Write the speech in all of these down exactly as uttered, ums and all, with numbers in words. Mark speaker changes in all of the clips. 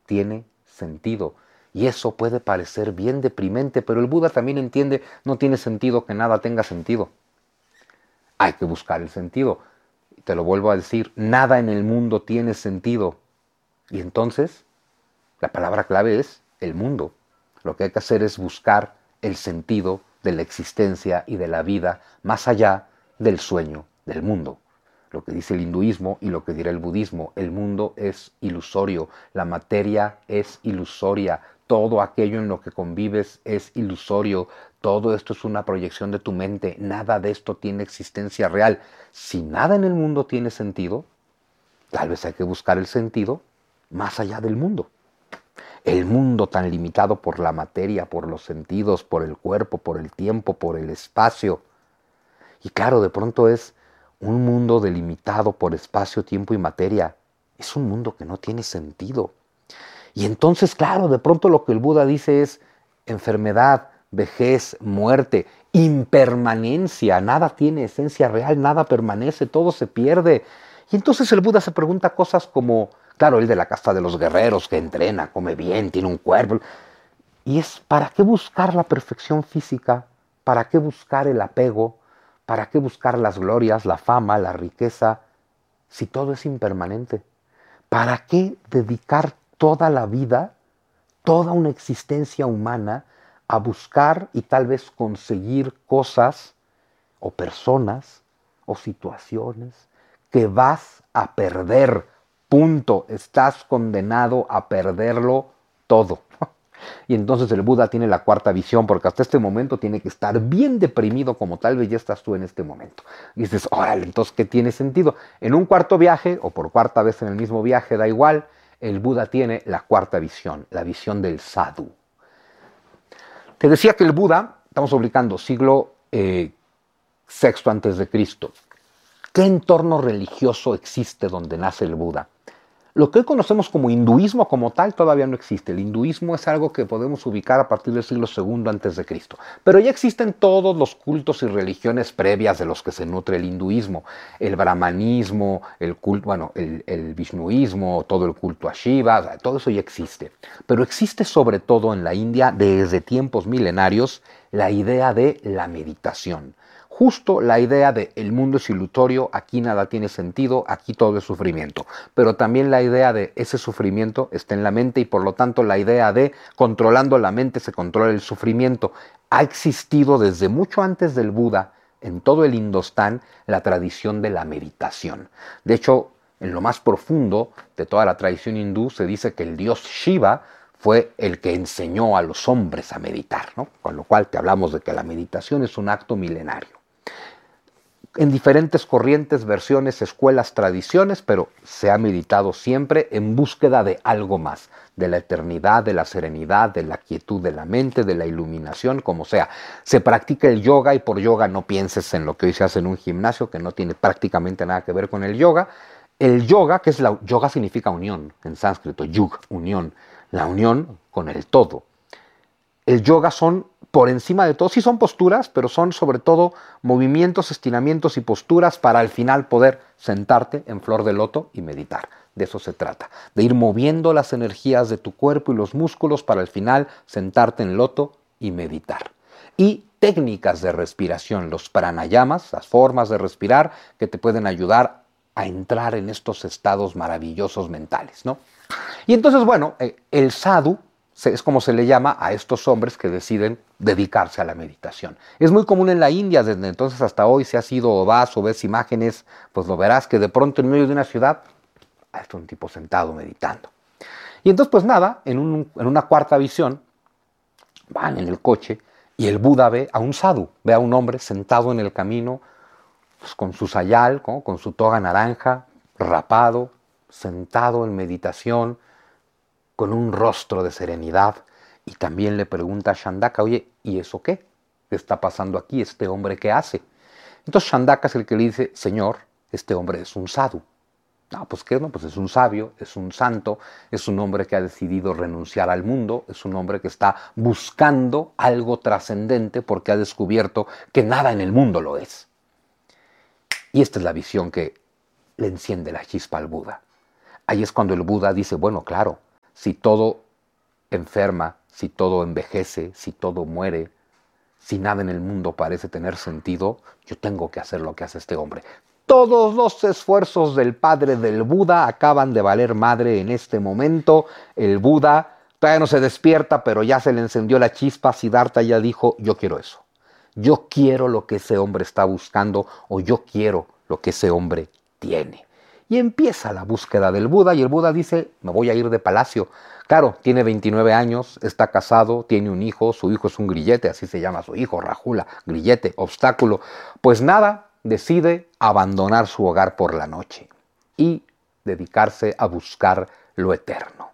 Speaker 1: tiene sentido. Y eso puede parecer bien deprimente, pero el Buda también entiende, no tiene sentido que nada tenga sentido. Hay que buscar el sentido. Te lo vuelvo a decir, nada en el mundo tiene sentido. Y entonces, la palabra clave es el mundo. Lo que hay que hacer es buscar el sentido de la existencia y de la vida más allá del sueño del mundo. Lo que dice el hinduismo y lo que dirá el budismo, el mundo es ilusorio, la materia es ilusoria, todo aquello en lo que convives es ilusorio, todo esto es una proyección de tu mente, nada de esto tiene existencia real. Si nada en el mundo tiene sentido, tal vez hay que buscar el sentido más allá del mundo. El mundo tan limitado por la materia, por los sentidos, por el cuerpo, por el tiempo, por el espacio. Y claro, de pronto es un mundo delimitado por espacio, tiempo y materia. Es un mundo que no tiene sentido. Y entonces, claro, de pronto lo que el Buda dice es enfermedad, vejez, muerte, impermanencia. Nada tiene esencia real, nada permanece, todo se pierde. Y entonces el Buda se pregunta cosas como, claro, el de la casta de los guerreros, que entrena, come bien, tiene un cuerpo. Y es, ¿para qué buscar la perfección física? ¿Para qué buscar el apego? ¿Para qué buscar las glorias, la fama, la riqueza, si todo es impermanente? ¿Para qué dedicar toda la vida, toda una existencia humana, a buscar y tal vez conseguir cosas o personas o situaciones que vas a perder? Punto. Estás condenado a perderlo todo. Y entonces el Buda tiene la cuarta visión, porque hasta este momento tiene que estar bien deprimido, como tal vez ya estás tú en este momento. Y dices, órale, entonces, ¿qué tiene sentido? En un cuarto viaje, o por cuarta vez en el mismo viaje, da igual, el Buda tiene la cuarta visión, la visión del sadhu. Te decía que el Buda, estamos ubicando siglo eh, sexto antes de Cristo. ¿Qué entorno religioso existe donde nace el Buda? Lo que hoy conocemos como hinduismo como tal todavía no existe. El hinduismo es algo que podemos ubicar a partir del siglo segundo antes de Cristo. Pero ya existen todos los cultos y religiones previas de los que se nutre el hinduismo. El brahmanismo, el culto, bueno, el, el vishnuismo, todo el culto a Shiva, todo eso ya existe. Pero existe sobre todo en la India desde tiempos milenarios la idea de la meditación. Justo la idea de el mundo es ilusorio, aquí nada tiene sentido, aquí todo es sufrimiento. Pero también la idea de ese sufrimiento está en la mente y por lo tanto la idea de controlando la mente se controla el sufrimiento. Ha existido desde mucho antes del Buda en todo el Indostán la tradición de la meditación. De hecho, en lo más profundo de toda la tradición hindú se dice que el dios Shiva fue el que enseñó a los hombres a meditar, ¿no? Con lo cual te hablamos de que la meditación es un acto milenario. En diferentes corrientes, versiones, escuelas, tradiciones, pero se ha meditado siempre en búsqueda de algo más, de la eternidad, de la serenidad, de la quietud de la mente, de la iluminación, como sea. Se practica el yoga y por yoga no pienses en lo que hoy se hace en un gimnasio, que no tiene prácticamente nada que ver con el yoga. El yoga, que es la yoga significa unión, en sánscrito, yug, unión, la unión con el todo. El yoga son, por encima de todo, sí son posturas, pero son sobre todo movimientos, estiramientos y posturas para al final poder sentarte en flor de loto y meditar. De eso se trata, de ir moviendo las energías de tu cuerpo y los músculos para al final sentarte en loto y meditar. Y técnicas de respiración, los pranayamas, las formas de respirar que te pueden ayudar a entrar en estos estados maravillosos mentales, ¿no? Y entonces, bueno, el sadhu es como se le llama a estos hombres que deciden dedicarse a la meditación. Es muy común en la India, desde entonces hasta hoy, si has ido o vas o ves imágenes, pues lo verás que de pronto en medio de una ciudad hay un tipo sentado meditando. Y entonces, pues nada, en, un, en una cuarta visión, van en el coche y el Buda ve a un sadhu, ve a un hombre sentado en el camino, pues con su sayal, ¿no? Con su toga naranja, rapado, sentado en meditación, con un rostro de serenidad, y también le pregunta a Shandaka, oye, ¿y eso qué? ¿Qué está pasando aquí? ¿Este hombre qué hace? Entonces Shandaka es el que le dice, señor, este hombre es un sadhu. No, pues qué, no, pues es un sabio, es un santo, es un hombre que ha decidido renunciar al mundo, es un hombre que está buscando algo trascendente porque ha descubierto que nada en el mundo lo es. Y esta es la visión que le enciende la chispa al Buda. Ahí es cuando el Buda dice, bueno, claro, si todo enferma, si todo envejece, si todo muere, si nada en el mundo parece tener sentido, yo tengo que hacer lo que hace este hombre. Todos los esfuerzos del padre del Buda acaban de valer madre en este momento. El Buda todavía no se despierta, pero ya se le encendió la chispa. Siddhartha ya dijo, yo quiero eso. Yo quiero lo que ese hombre está buscando, o yo quiero lo que ese hombre tiene. Y empieza la búsqueda del Buda, y el Buda dice, me voy a ir de palacio. Claro, tiene veintinueve años, está casado, tiene un hijo, su hijo es un grillete, así se llama su hijo, Rajula, grillete, obstáculo. Pues nada, decide abandonar su hogar por la noche y dedicarse a buscar lo eterno.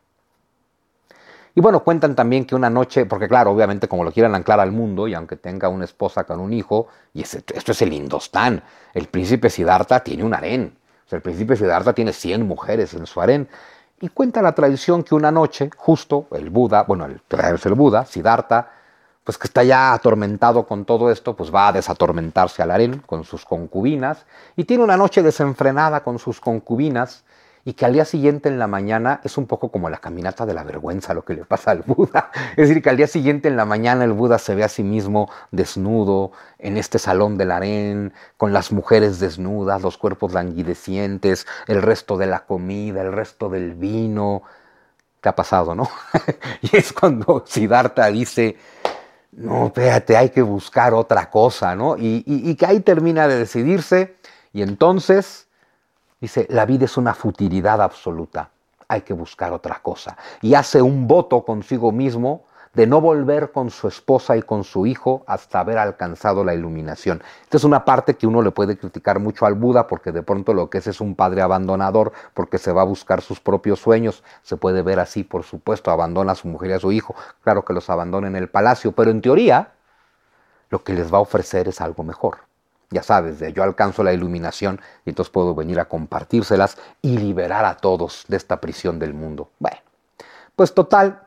Speaker 1: Y bueno, cuentan también que una noche, porque claro, obviamente como lo quieren anclar al mundo, y aunque tenga una esposa con un hijo, y ese, esto es el Indostán, el príncipe Siddhartha tiene un harén, o sea, el príncipe Siddhartha tiene cien mujeres en su harén, y cuenta la tradición que una noche, justo el Buda, bueno, el, el Buda, Siddhartha, pues que está ya atormentado con todo esto, pues va a desatormentarse al harén con sus concubinas, y tiene una noche desenfrenada con sus concubinas, y que al día siguiente en la mañana es un poco como la caminata de la vergüenza lo que le pasa al Buda. Es decir, que al día siguiente en la mañana el Buda se ve a sí mismo desnudo en este salón del harén, con las mujeres desnudas, los cuerpos languidecientes, el resto de la comida, el resto del vino. ¿Qué ha pasado, no? Y es cuando Siddhartha dice, no, espérate, hay que buscar otra cosa, ¿no? Y, y, y que ahí termina de decidirse, y entonces dice, la vida es una futilidad absoluta, hay que buscar otra cosa. Y hace un voto consigo mismo de no volver con su esposa y con su hijo hasta haber alcanzado la iluminación. Esta es una parte que uno le puede criticar mucho al Buda, porque de pronto lo que es es un padre abandonador, porque se va a buscar sus propios sueños. Se puede ver así, por supuesto, abandona a su mujer y a su hijo. Claro que los abandona en el palacio, pero en teoría lo que les va a ofrecer es algo mejor. Ya sabes, de yo alcanzo la iluminación y entonces puedo venir a compartírselas y liberar a todos de esta prisión del mundo. Bueno, pues total,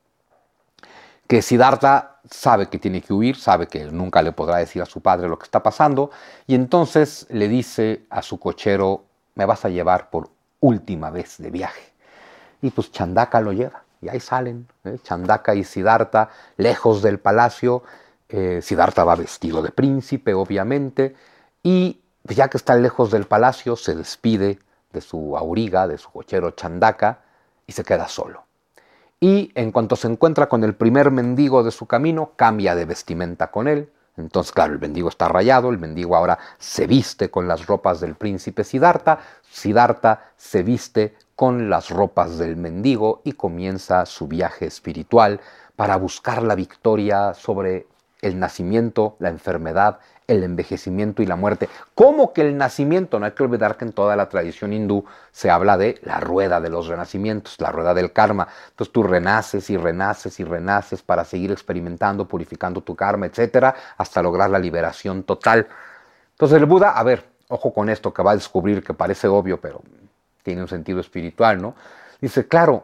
Speaker 1: que Siddhartha sabe que tiene que huir, sabe que nunca le podrá decir a su padre lo que está pasando, y entonces le dice a su cochero, me vas a llevar por última vez de viaje. Y pues Chandaka lo lleva, y ahí salen, ¿eh? Chandaka y Siddhartha, lejos del palacio. Eh, Siddhartha va vestido de príncipe, obviamente, y ya que está lejos del palacio, se despide de su auriga, de su cochero Chandaka, y se queda solo. Y en cuanto se encuentra con el primer mendigo de su camino, cambia de vestimenta con él. Entonces, claro, el mendigo está rayado, el mendigo ahora se viste con las ropas del príncipe Siddhartha, Siddhartha se viste con las ropas del mendigo y comienza su viaje espiritual para buscar la victoria sobre el nacimiento, la enfermedad, el envejecimiento y la muerte. ¿Cómo que el nacimiento? No hay que olvidar que en toda la tradición hindú se habla de la rueda de los renacimientos, la rueda del karma. Entonces tú renaces y renaces y renaces para seguir experimentando, purificando tu karma, etcétera, hasta lograr la liberación total. Entonces el Buda, a ver, ojo con esto que va a descubrir que parece obvio, pero tiene un sentido espiritual, ¿no? Dice, claro,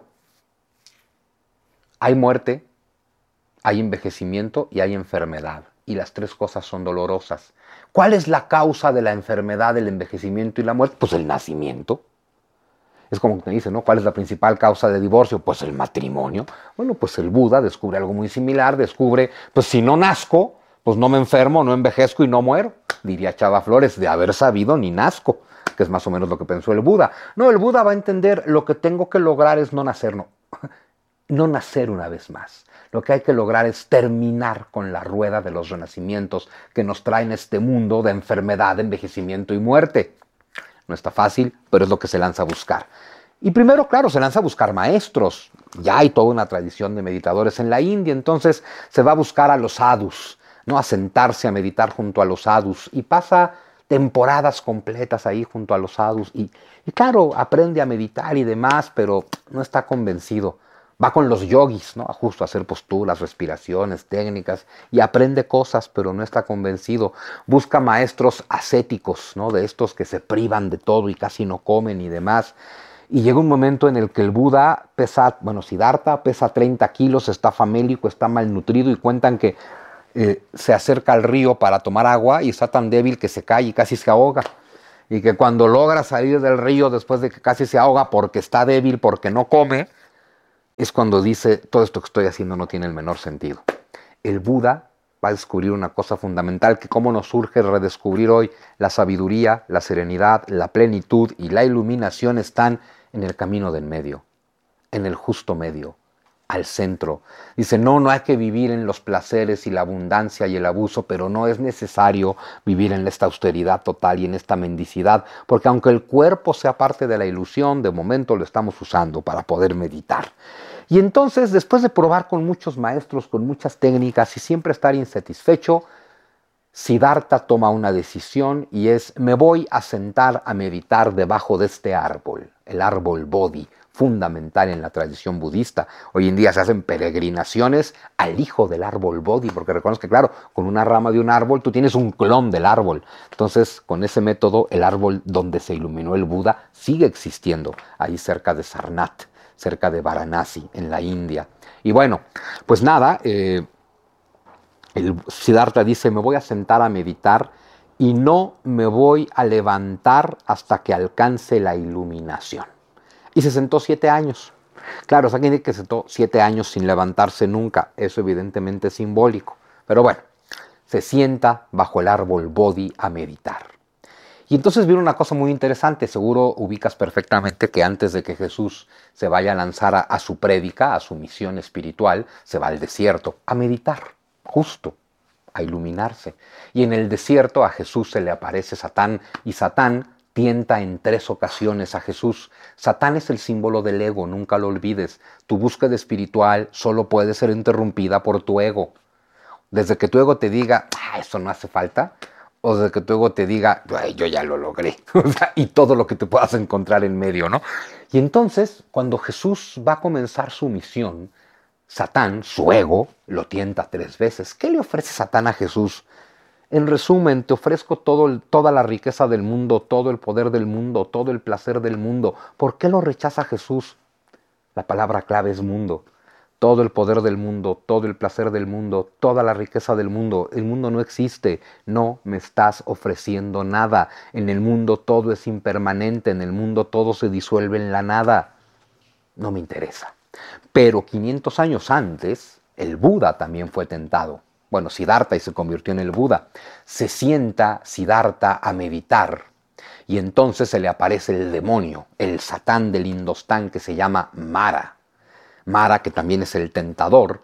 Speaker 1: hay muerte, hay envejecimiento y hay enfermedad. Y las tres cosas son dolorosas. ¿Cuál es la causa de la enfermedad, el envejecimiento y la muerte? Pues el nacimiento. Es como que dice, ¿no? ¿Cuál es la principal causa de divorcio? Pues el matrimonio. Bueno, pues el Buda descubre algo muy similar. Descubre, pues si no nazco, pues no me enfermo, no envejezco y no muero. Diría Chava Flores, de haber sabido ni nazco, que es más o menos lo que pensó el Buda. No, el Buda va a entender, lo que tengo que lograr es no nacer, no. No nacer una vez más. Lo que hay que lograr es terminar con la rueda de los renacimientos que nos traen este mundo de enfermedad, envejecimiento y muerte. No está fácil, pero es lo que se lanza a buscar. Y primero, claro, se lanza a buscar maestros. Ya hay toda una tradición de meditadores en la India, entonces se va a buscar a los sadhus, ¿no? A sentarse a meditar junto a los sadhus. Y pasa temporadas completas ahí junto a los sadhus. Y, y claro, aprende a meditar y demás, pero no está convencido. Va con los yogis, ¿no? Justo a hacer posturas, respiraciones, técnicas, y aprende cosas, pero no está convencido. Busca maestros ascéticos, ¿no? De estos que se privan de todo y casi no comen y demás. Y llega un momento en el que el Buda pesa, bueno, Siddhartha pesa treinta kilos, está famélico, está malnutrido, y cuentan que eh, se acerca al río para tomar agua y está tan débil que se cae y casi se ahoga. Y que cuando logra salir del río después de que casi se ahoga porque está débil, porque no come, es cuando dice, todo esto que estoy haciendo no tiene el menor sentido. El Buda va a descubrir una cosa fundamental, que cómo nos surge redescubrir hoy: la sabiduría, la serenidad, la plenitud y la iluminación están en el camino del medio, en el justo medio, al centro. Dice, no, no hay que vivir en los placeres y la abundancia y el abuso, pero no es necesario vivir en esta austeridad total y en esta mendicidad, porque aunque el cuerpo sea parte de la ilusión, de momento lo estamos usando para poder meditar. Y entonces, después de probar con muchos maestros, con muchas técnicas y siempre estar insatisfecho, Siddhartha toma una decisión y es: me voy a sentar a meditar debajo de este árbol, el árbol Bodhi, fundamental en la tradición budista. Hoy en día se hacen peregrinaciones al hijo del árbol Bodhi, porque reconoce que, claro, con una rama de un árbol tú tienes un clon del árbol. Entonces, con ese método, el árbol donde se iluminó el Buda sigue existiendo, ahí cerca de Sarnath, cerca de Varanasi, en la India. Y bueno, pues nada, eh, el Siddhartha dice, me voy a sentar a meditar y no me voy a levantar hasta que alcance la iluminación. Y se sentó siete años. Claro, o sea, que se sentó siete años sin levantarse nunca. Eso evidentemente es simbólico. Pero bueno, se sienta bajo el árbol Bodhi a meditar. Y entonces viene una cosa muy interesante. Seguro ubicas perfectamente que antes de que Jesús se vaya a lanzar a, a su prédica, a su misión espiritual, se va al desierto a meditar, justo, a iluminarse. Y en el desierto a Jesús se le aparece Satán, y Satán tienta en tres ocasiones a Jesús. Satán es el símbolo del ego, nunca lo olvides. Tu búsqueda espiritual solo puede ser interrumpida por tu ego. Desde que tu ego te diga, ah, eso no hace falta, o desde que tu ego te diga, yo ya lo logré, y todo lo que te puedas encontrar en medio, ¿no? Y entonces, cuando Jesús va a comenzar su misión, Satán, su ego, lo tienta tres veces. ¿Qué le ofrece Satán a Jesús? En resumen, te ofrezco todo, toda la riqueza del mundo, todo el poder del mundo, todo el placer del mundo. ¿Por qué lo rechaza Jesús? La palabra clave es mundo. Todo el poder del mundo, todo el placer del mundo, toda la riqueza del mundo. El mundo no existe, no me estás ofreciendo nada. En el mundo todo es impermanente, en el mundo todo se disuelve en la nada. No me interesa. Pero quinientos años antes, el Buda también fue tentado. Bueno, Siddhartha, y se convirtió en el Buda. Se sienta Siddhartha a meditar y entonces se le aparece el demonio, el Satán del Indostán, que se llama Mara. Mara, que también es el tentador.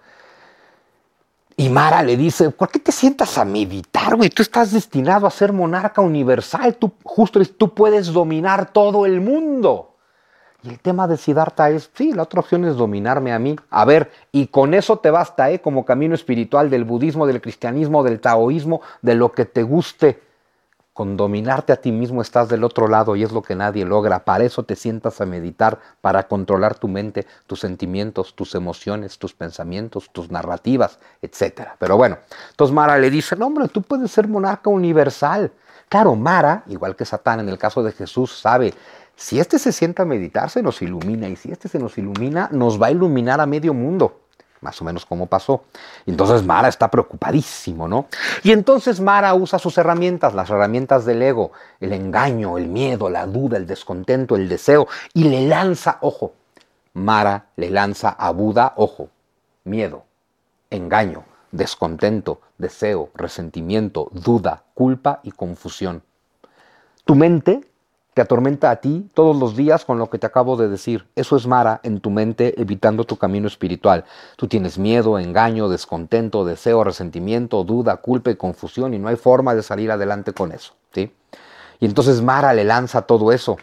Speaker 1: Y Mara le dice, ¿por qué te sientas a meditar, güey? Tú estás destinado a ser monarca universal. Tú, justo, tú puedes dominar todo el mundo. Y el tema de Siddhartha es, sí, la otra opción es dominarme a mí. A ver, y con eso te basta, ¿eh? Como camino espiritual del budismo, del cristianismo, del taoísmo, de lo que te guste. Con dominarte a ti mismo estás del otro lado y es lo que nadie logra. Para eso te sientas a meditar, para controlar tu mente, tus sentimientos, tus emociones, tus pensamientos, tus narrativas, etcétera. Pero bueno, entonces Mara le dice, no, hombre, tú puedes ser monarca universal. Claro, Mara, igual que Satán en el caso de Jesús, sabe, si este se sienta a meditar, se nos ilumina, y si este se nos ilumina, nos va a iluminar a medio mundo. Más o menos como pasó. Entonces Mara está preocupadísimo, ¿no? Y entonces Mara usa sus herramientas, las herramientas del ego, el engaño, el miedo, la duda, el descontento, el deseo, y le lanza, ojo, Mara le lanza a Buda, ojo, miedo, engaño, descontento, deseo, resentimiento, duda, culpa y confusión. Tu mente te atormenta a ti todos los días con lo que te acabo de decir. Eso es Mara en tu mente, evitando tu camino espiritual. Tú tienes miedo, engaño, descontento, deseo, resentimiento, duda, culpa y confusión, y no hay forma de salir adelante con eso, ¿sí? Y entonces Mara le lanza todo eso.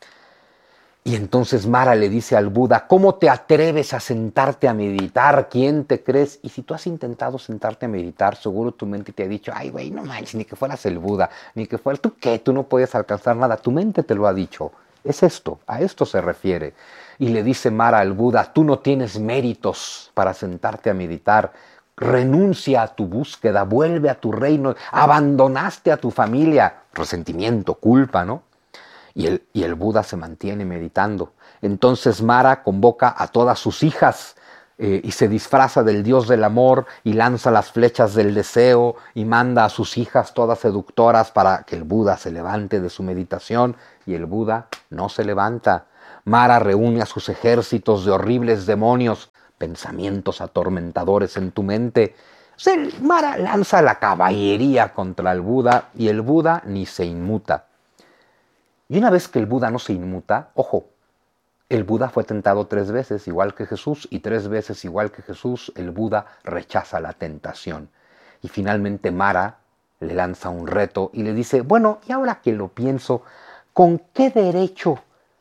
Speaker 1: Y entonces Mara le dice al Buda, ¿cómo te atreves a sentarte a meditar? ¿Quién te crees? Y si tú has intentado sentarte a meditar, seguro tu mente te ha dicho, ay, güey, no manches, ni que fueras el Buda, ni que fueras, ¿tú qué? Tú no puedes alcanzar nada. Tu mente te lo ha dicho. Es esto, a esto se refiere. Y le dice Mara al Buda, tú no tienes méritos para sentarte a meditar. Renuncia a tu búsqueda, vuelve a tu reino, abandonaste a tu familia. Resentimiento, culpa, ¿no? Y el, y el Buda se mantiene meditando. Entonces Mara convoca a todas sus hijas eh, y se disfraza del dios del amor y lanza las flechas del deseo y manda a sus hijas todas seductoras para que el Buda se levante de su meditación, y el Buda no se levanta. Mara reúne a sus ejércitos de horribles demonios, pensamientos atormentadores en tu mente. Mara lanza la caballería contra el Buda y el Buda ni se inmuta. Y una vez que el Buda no se inmuta, ojo, el Buda fue tentado tres veces igual que Jesús y tres veces igual que Jesús el Buda rechaza la tentación. Y finalmente Mara le lanza un reto y le dice, bueno, y ahora que lo pienso, ¿con qué derecho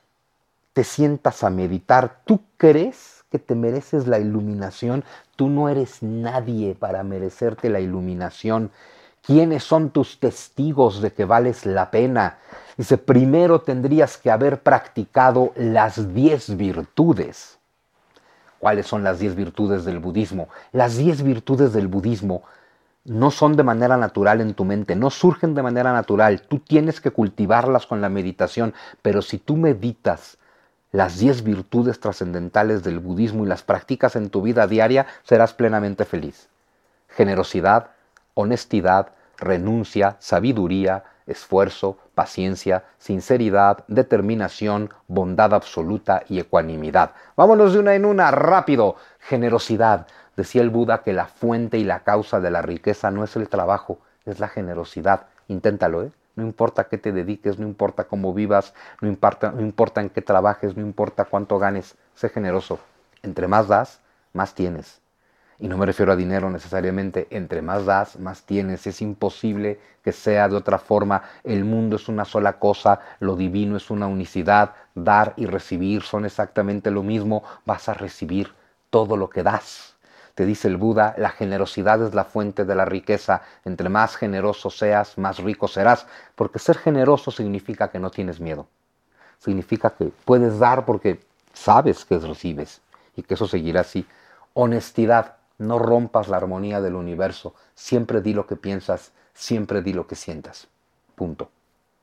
Speaker 1: te sientas a meditar? ¿Tú crees que te mereces la iluminación? Tú no eres nadie para merecerte la iluminación. ¿Quiénes son tus testigos de que vales la pena? Dice, primero tendrías que haber practicado las diez virtudes. ¿Cuáles son las diez virtudes del budismo? Las diez virtudes del budismo no son de manera natural en tu mente, no surgen de manera natural. Tú tienes que cultivarlas con la meditación, pero si tú meditas las diez virtudes trascendentales del budismo y las practicas en tu vida diaria, serás plenamente feliz. Generosidad, honestidad, renuncia, sabiduría, esfuerzo, paciencia, sinceridad, determinación, bondad absoluta y ecuanimidad. Vámonos de una en una, rápido. Generosidad. Decía el Buda que la fuente y la causa de la riqueza no es el trabajo, es la generosidad. Inténtalo, ¿eh? No importa qué te dediques, no importa cómo vivas, no importa, no importa en qué trabajes, no importa cuánto ganes, sé generoso. Entre más das, más tienes. Y no me refiero a dinero necesariamente, entre más das, más tienes. Es imposible que sea de otra forma. El mundo es una sola cosa, lo divino es una unicidad. Dar y recibir son exactamente lo mismo. Vas a recibir todo lo que das. Te dice el Buda, la generosidad es la fuente de la riqueza. Entre más generoso seas, más rico serás. Porque ser generoso significa que no tienes miedo. Significa que puedes dar porque sabes que recibes y que eso seguirá así. Honestidad. No rompas la armonía del universo. Siempre di lo que piensas, siempre di lo que sientas. Punto.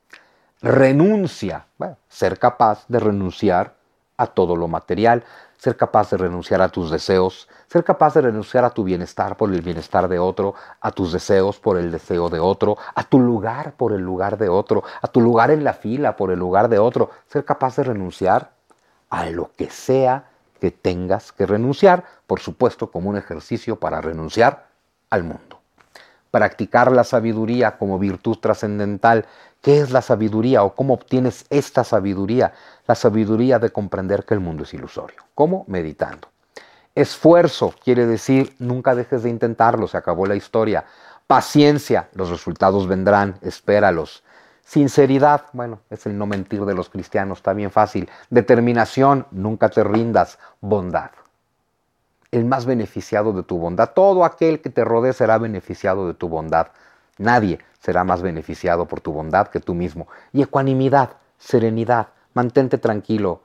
Speaker 1: Renuncia. Bueno, ser capaz de renunciar a todo lo material, ser capaz de renunciar a tus deseos, ser capaz de renunciar a tu bienestar por el bienestar de otro, a tus deseos por el deseo de otro, a tu lugar por el lugar de otro, a tu lugar en la fila por el lugar de otro. Ser capaz de renunciar a lo que sea que tengas que renunciar, por supuesto como un ejercicio para renunciar al mundo. Practicar la sabiduría como virtud trascendental. ¿Qué es la sabiduría o cómo obtienes esta sabiduría? La sabiduría de comprender que el mundo es ilusorio. ¿Cómo? Meditando. Esfuerzo quiere decir nunca dejes de intentarlo, se acabó la historia. Paciencia, los resultados vendrán, espéralos. Sinceridad, bueno, es el no mentir de los cristianos, está bien fácil. Determinación, nunca te rindas. Bondad. El más beneficiado de tu bondad, todo aquel que te rodee será beneficiado de tu bondad. Nadie será más beneficiado por tu bondad que tú mismo. Y ecuanimidad, serenidad, mantente tranquilo.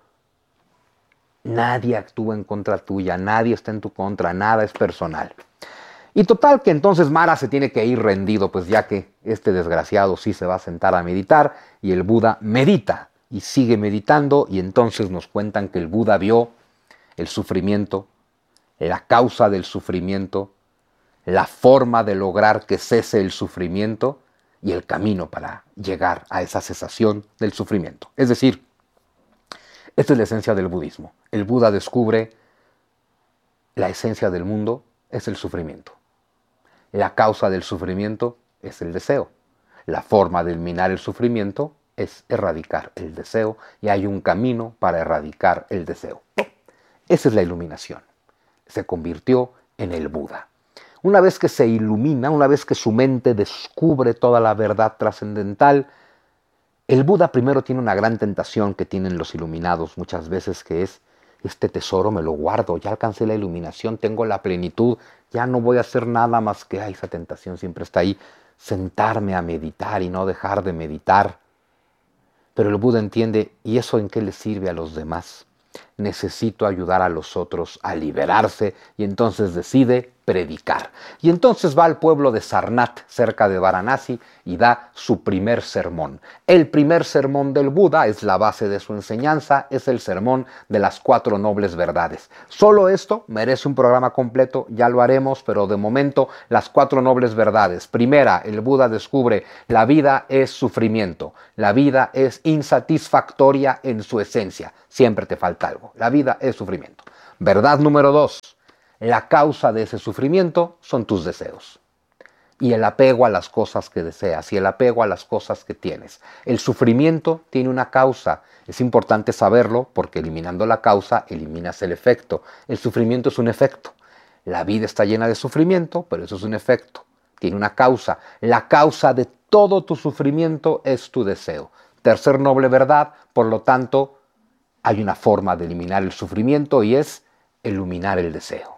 Speaker 1: Nadie actúa en contra tuya, nadie está en tu contra, nada es personal. Y total que entonces Mara se tiene que ir rendido, pues ya que este desgraciado sí se va a sentar a meditar y el Buda medita y sigue meditando y entonces nos cuentan que el Buda vio el sufrimiento, la causa del sufrimiento, la forma de lograr que cese el sufrimiento y el camino para llegar a esa cesación del sufrimiento. Es decir, esta es la esencia del budismo. El Buda descubre la esencia del mundo es el sufrimiento. La causa del sufrimiento es el deseo. La forma de eliminar el sufrimiento es erradicar el deseo y hay un camino para erradicar el deseo. Esa es la iluminación. Se convirtió en el Buda. Una vez que se ilumina, una vez que su mente descubre toda la verdad trascendental, el Buda primero tiene una gran tentación que tienen los iluminados muchas veces, que es, este tesoro me lo guardo, ya alcancé la iluminación, tengo la plenitud, ya no voy a hacer nada más que, ay, esa tentación siempre está ahí, sentarme a meditar y no dejar de meditar. Pero el Buda entiende, ¿y eso en qué le sirve a los demás? Necesito ayudar a los otros a liberarse y entonces decide predicar. Y entonces va al pueblo de Sarnath, cerca de Varanasi, y da su primer sermón. El primer sermón del Buda es la base de su enseñanza, es el sermón de las cuatro nobles verdades. Solo esto merece un programa completo, ya lo haremos, pero de momento las cuatro nobles verdades. Primera, el Buda descubre la vida es sufrimiento, la vida es insatisfactoria en su esencia, siempre te falta algo, la vida es sufrimiento. Verdad número dos. La causa de ese sufrimiento son tus deseos y el apego a las cosas que deseas y el apego a las cosas que tienes. El sufrimiento tiene una causa. Es importante saberlo porque eliminando la causa eliminas el efecto. El sufrimiento es un efecto. La vida está llena de sufrimiento, pero eso es un efecto. Tiene una causa. La causa de todo tu sufrimiento es tu deseo. Tercer noble verdad, por lo tanto, hay una forma de eliminar el sufrimiento y es iluminar el deseo.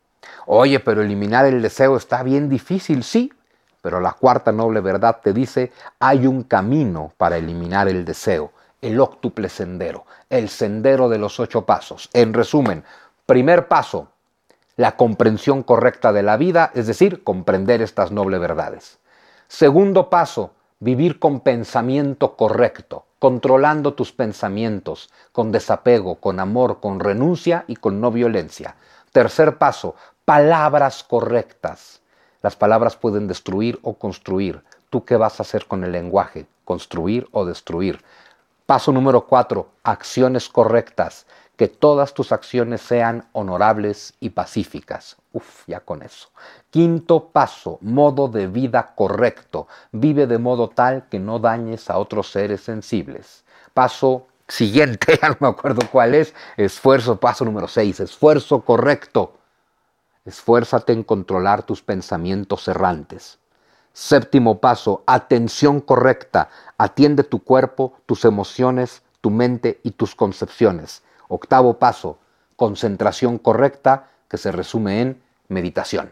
Speaker 1: Oye, pero eliminar el deseo está bien difícil, sí, pero la cuarta noble verdad te dice, hay un camino para eliminar el deseo, el óctuple sendero, el sendero de los ocho pasos. En resumen, primer paso, la comprensión correcta de la vida, es decir, comprender estas nobles verdades. Segundo paso, vivir con pensamiento correcto, controlando tus pensamientos, con desapego, con amor, con renuncia y con no violencia. Tercer paso, palabras correctas. Las palabras pueden destruir o construir. ¿Tú qué vas a hacer con el lenguaje? ¿Construir o destruir? Paso número cuatro, acciones correctas. Que todas tus acciones sean honorables y pacíficas. Uf, ya con eso. Quinto paso, modo de vida correcto. Vive de modo tal que no dañes a otros seres sensibles. Paso siguiente, ya no me acuerdo cuál es. Esfuerzo, paso número seis, esfuerzo correcto. Esfuérzate en controlar tus pensamientos errantes. Séptimo paso, atención correcta. Atiende tu cuerpo, tus emociones, tu mente y tus concepciones. Octavo paso, concentración correcta, que se resume en meditación.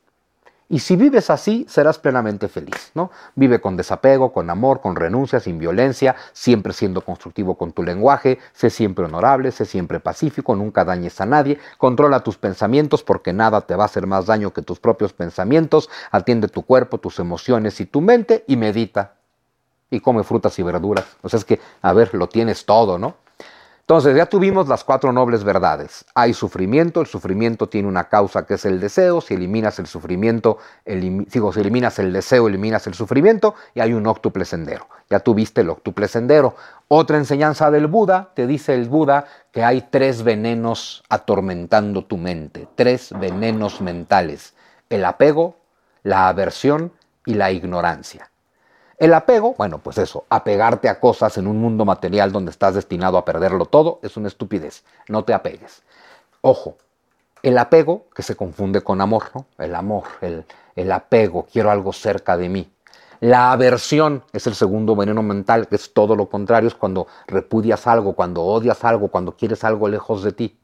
Speaker 1: Y si vives así, serás plenamente feliz, ¿no? Vive con desapego, con amor, con renuncia, sin violencia, siempre siendo constructivo con tu lenguaje, sé siempre honorable, sé siempre pacífico, nunca dañes a nadie, controla tus pensamientos porque nada te va a hacer más daño que tus propios pensamientos, atiende tu cuerpo, tus emociones y tu mente y medita. Y come frutas y verduras. O sea, es que, a ver, lo tienes todo, ¿no? Entonces, ya tuvimos las cuatro nobles verdades. Hay sufrimiento, el sufrimiento tiene una causa que es el deseo. Si eliminas el sufrimiento, elim digo, si eliminas el deseo, eliminas el sufrimiento y hay un óctuple sendero. Ya tuviste el óctuple sendero. Otra enseñanza del Buda, te dice el Buda que hay tres venenos atormentando tu mente, tres venenos mentales. El apego, la aversión y la ignorancia. El apego, bueno, pues eso, apegarte a cosas en un mundo material donde estás destinado a perderlo todo, es una estupidez. No te apegues. Ojo, el apego, que se confunde con amor, ¿no? El amor, el, el apego, quiero algo cerca de mí. La aversión es el segundo veneno mental, que es todo lo contrario, es cuando repudias algo, cuando odias algo, cuando quieres algo lejos de ti.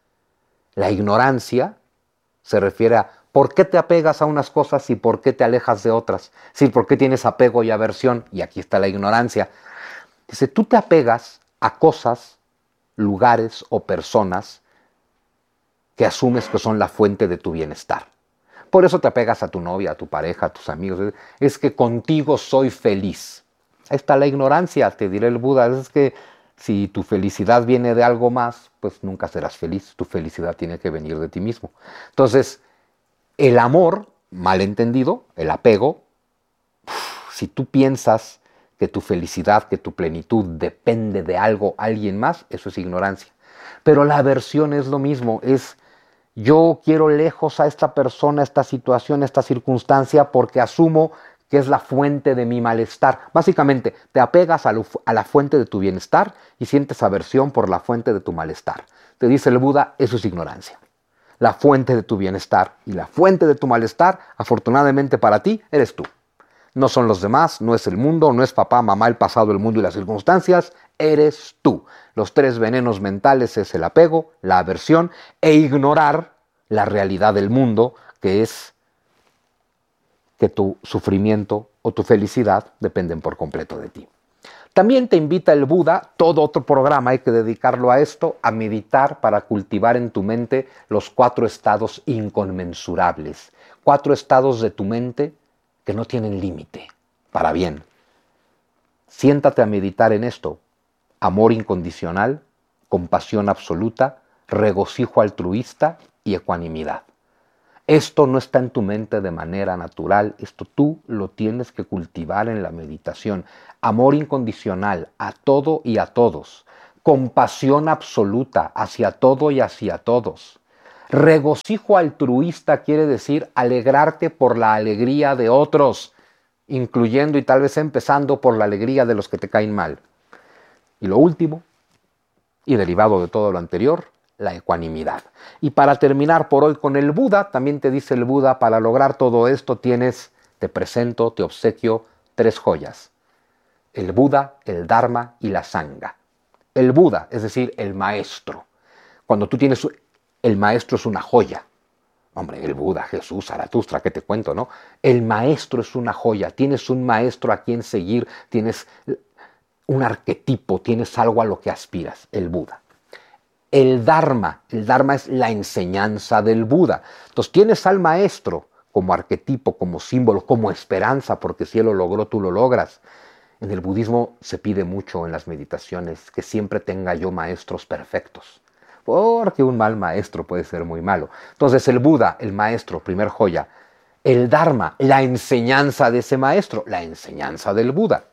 Speaker 1: La ignorancia se refiere a ¿por qué te apegas a unas cosas y por qué te alejas de otras? Sí, ¿por qué tienes apego y aversión? Y aquí está la ignorancia. Dice, tú te apegas a cosas, lugares o personas que asumes que son la fuente de tu bienestar. Por eso te apegas a tu novia, a tu pareja, a tus amigos. Es que contigo soy feliz. Ahí está la ignorancia, te diré el Buda. Es que si tu felicidad viene de algo más, pues nunca serás feliz. Tu felicidad tiene que venir de ti mismo. Entonces, el amor, mal entendido, el apego, si tú piensas que tu felicidad, que tu plenitud depende de algo, alguien más, eso es ignorancia. Pero la aversión es lo mismo, es yo quiero lejos a esta persona, esta situación, esta circunstancia, porque asumo que es la fuente de mi malestar. Básicamente, te apegas a, lo, a la fuente de tu bienestar y sientes aversión por la fuente de tu malestar. Te dice el Buda, eso es ignorancia. La fuente de tu bienestar y la fuente de tu malestar, afortunadamente para ti, eres tú. No son los demás, no es el mundo, no es papá, mamá, el pasado, el mundo y las circunstancias, eres tú. Los tres venenos mentales es el apego, la aversión e ignorar la realidad del mundo, que es que tu sufrimiento o tu felicidad dependen por completo de ti. También te invita el Buda, todo otro programa hay que dedicarlo a esto, a meditar para cultivar en tu mente los cuatro estados inconmensurables, cuatro estados de tu mente que no tienen límite, para bien. Siéntate a meditar en esto: amor incondicional, compasión absoluta, regocijo altruista y ecuanimidad. Esto no está en tu mente de manera natural, esto tú lo tienes que cultivar en la meditación. Amor incondicional a todo y a todos, compasión absoluta hacia todo y hacia todos. Regocijo altruista quiere decir alegrarte por la alegría de otros, incluyendo y tal vez empezando por la alegría de los que te caen mal. Y lo último, y derivado de todo lo anterior, la ecuanimidad. Y para terminar por hoy con el Buda, también te dice el Buda, para lograr todo esto tienes, te presento, te obsequio tres joyas: el Buda, el Dharma y la Sangha. El Buda, es decir, el maestro. Cuando tú tienes, el maestro es una joya. Hombre, el Buda, Jesús, Zaratustra, ¿qué te cuento, no? El maestro es una joya. Tienes un maestro a quien seguir, tienes un arquetipo, tienes algo a lo que aspiras, el Buda. El Dharma, el Dharma es la enseñanza del Buda. Entonces tienes al maestro como arquetipo, como símbolo, como esperanza, porque si él lo logró, tú lo logras. En el budismo se pide mucho en las meditaciones que siempre tenga yo maestros perfectos, porque un mal maestro puede ser muy malo. Entonces el Buda, el maestro, primer joya. El Dharma, la enseñanza de ese maestro, la enseñanza del Buda.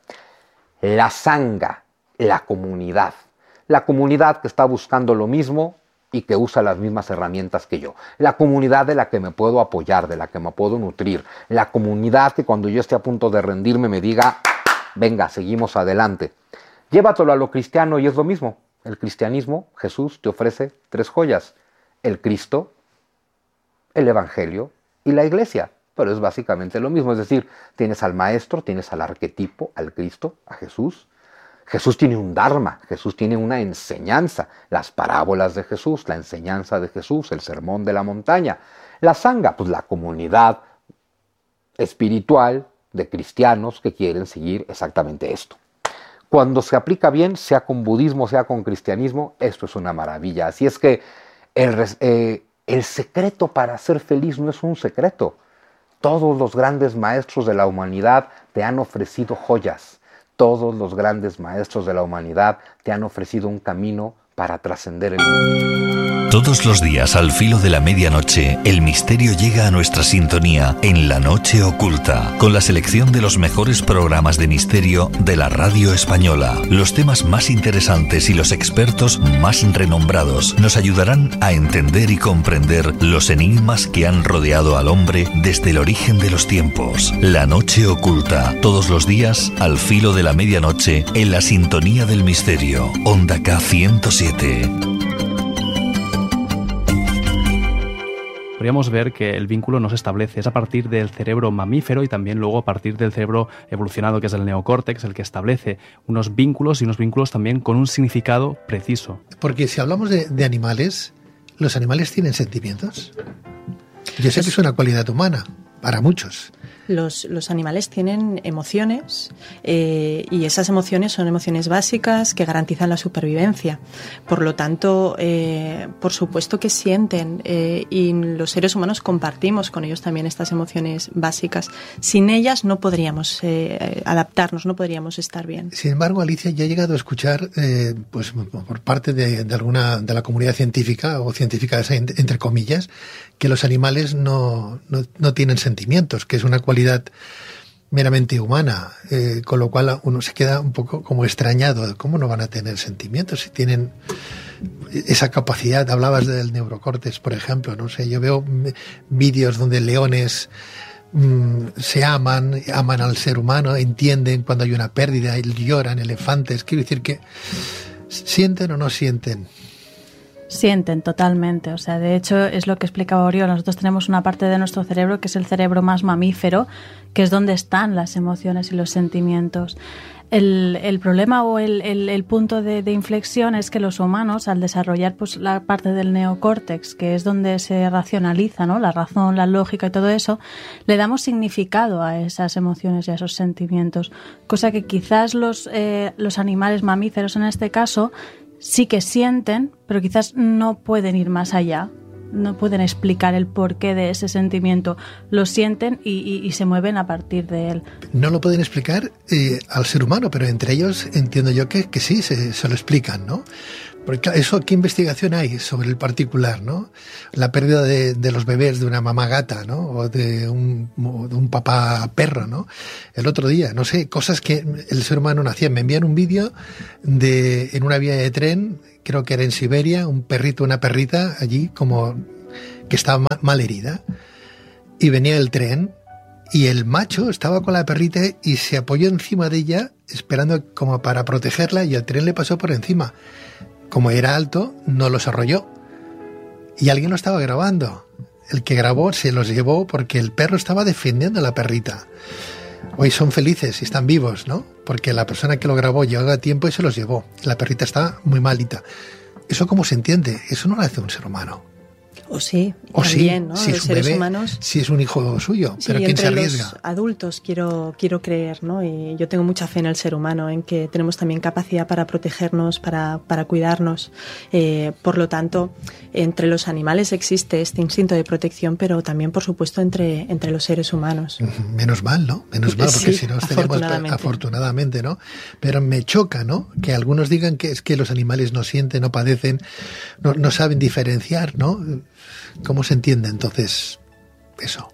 Speaker 1: La Sangha, la comunidad. La comunidad que está buscando lo mismo y que usa las mismas herramientas que yo. La comunidad de la que me puedo apoyar, de la que me puedo nutrir. La comunidad que cuando yo esté a punto de rendirme me diga, venga, seguimos adelante. Llévatelo a lo cristiano y es lo mismo. El cristianismo, Jesús te ofrece tres joyas: el Cristo, el Evangelio y la Iglesia. Pero es básicamente lo mismo, es decir, tienes al maestro, tienes al arquetipo, al Cristo, a Jesús. Jesús tiene un Dharma, Jesús tiene una enseñanza, las parábolas de Jesús, la enseñanza de Jesús, el sermón de la montaña. La Sangha, pues la comunidad espiritual de cristianos que quieren seguir exactamente esto. Cuando se aplica bien, sea con budismo, sea con cristianismo, esto es una maravilla. Así es que el, eh, el secreto para ser feliz no es un secreto. Todos los grandes maestros de la humanidad te han ofrecido joyas. Todos los grandes maestros de la humanidad te han ofrecido un camino para trascender el mundo.
Speaker 2: Todos los días al filo de la medianoche, el misterio llega a nuestra sintonía en La Noche Oculta, con la selección de los mejores programas de misterio de la radio española. Los temas más interesantes y los expertos más renombrados nos ayudarán a entender y comprender los enigmas que han rodeado al hombre desde el origen de los tiempos. La Noche Oculta, todos los días al filo de la medianoche en la sintonía del misterio. Onda K ciento siete.
Speaker 3: Podríamos ver que el vínculo no se establece, es a partir del cerebro mamífero y también luego a partir del cerebro evolucionado, que es el neocórtex, el que establece unos vínculos y unos vínculos también con un significado preciso.
Speaker 4: Porque si hablamos de, de animales, ¿los animales tienen sentimientos? Yo sé que es una cualidad humana, para muchos.
Speaker 5: Los, los animales tienen emociones eh, y esas emociones son emociones básicas que garantizan la supervivencia. Por lo tanto, eh, por supuesto que sienten eh, y los seres humanos compartimos con ellos también estas emociones básicas. Sin ellas no podríamos eh, adaptarnos, no podríamos estar bien.
Speaker 4: Sin embargo, Alicia, ya he llegado a escuchar eh, pues, por parte de, de alguna de la comunidad científica o científicas entre comillas, que los animales no, no, no tienen sentimientos, que es una cualidad meramente humana, eh, con lo cual uno se queda un poco como extrañado de cómo no van a tener sentimientos si tienen esa capacidad. Hablabas del neurocórtex, por ejemplo, no sé, yo veo vídeos donde leones mmm, se aman, aman al ser humano, entienden cuando hay una pérdida, lloran, elefantes, quiero decir que ¿sienten o no sienten?
Speaker 6: Sienten totalmente, o sea, de hecho es lo que explicaba Oriol, nosotros tenemos una parte de nuestro cerebro que es el cerebro más mamífero, que es donde están las emociones y los sentimientos. El, el problema o el, el, el punto de, de inflexión es que los humanos, al desarrollar pues la parte del neocórtex, que es donde se racionaliza, ¿no?, la razón, la lógica y todo eso, le damos significado a esas emociones y a esos sentimientos, cosa que quizás los, eh, los animales mamíferos en este caso sí que sienten, pero quizás no pueden ir más allá. No pueden explicar el porqué de ese sentimiento. Lo sienten y, y, y se mueven a partir de él.
Speaker 4: No lo pueden explicar eh, al ser humano, pero entre ellos entiendo yo que, que sí, se, se lo explican, ¿no? Porque eso, ¿qué investigación hay sobre el particular, no? La pérdida de, de los bebés de una mamá gata, ¿no? O de un, o de un papá perro, ¿no? El otro día, no sé, cosas que el ser humano no hacía. Me envían un vídeo de en una vía de tren, creo que era en Siberia, un perrito, una perrita allí como que estaba mal herida, y venía el tren y el macho estaba con la perrita y se apoyó encima de ella esperando como para protegerla, y el tren le pasó por encima. Como era alto, no los arrolló y alguien lo estaba grabando. El que grabó se los llevó porque el perro estaba defendiendo a la perrita. Hoy son felices y están vivos, ¿no? Porque la persona que lo grabó llegó a tiempo y se los llevó. La perrita está muy malita. ¿Eso cómo se entiende? Eso no lo hace un ser humano.
Speaker 5: O sí,
Speaker 4: o
Speaker 5: también,
Speaker 4: sí,
Speaker 5: ¿no?
Speaker 4: Si
Speaker 5: los
Speaker 4: es un
Speaker 5: seres
Speaker 4: bebé,
Speaker 5: humanos.
Speaker 4: Si es un hijo suyo,
Speaker 5: Sí,
Speaker 4: pero ¿quién se
Speaker 5: entre
Speaker 4: arriesga?
Speaker 5: los adultos quiero, quiero creer, ¿no? Y yo tengo mucha fe en el ser humano, en que tenemos también capacidad para protegernos, para, para cuidarnos. Eh, por lo tanto, entre los animales existe este instinto de protección, pero también, por supuesto, entre, entre los seres humanos.
Speaker 4: Menos mal, ¿no? Menos mal, porque
Speaker 5: Sí,
Speaker 4: si no estaríamos
Speaker 5: afortunadamente.
Speaker 4: afortunadamente, ¿no? Pero me choca, ¿no? Que algunos digan que es que los animales no sienten, no padecen, no, no saben diferenciar, ¿no? ¿Cómo se entiende entonces eso?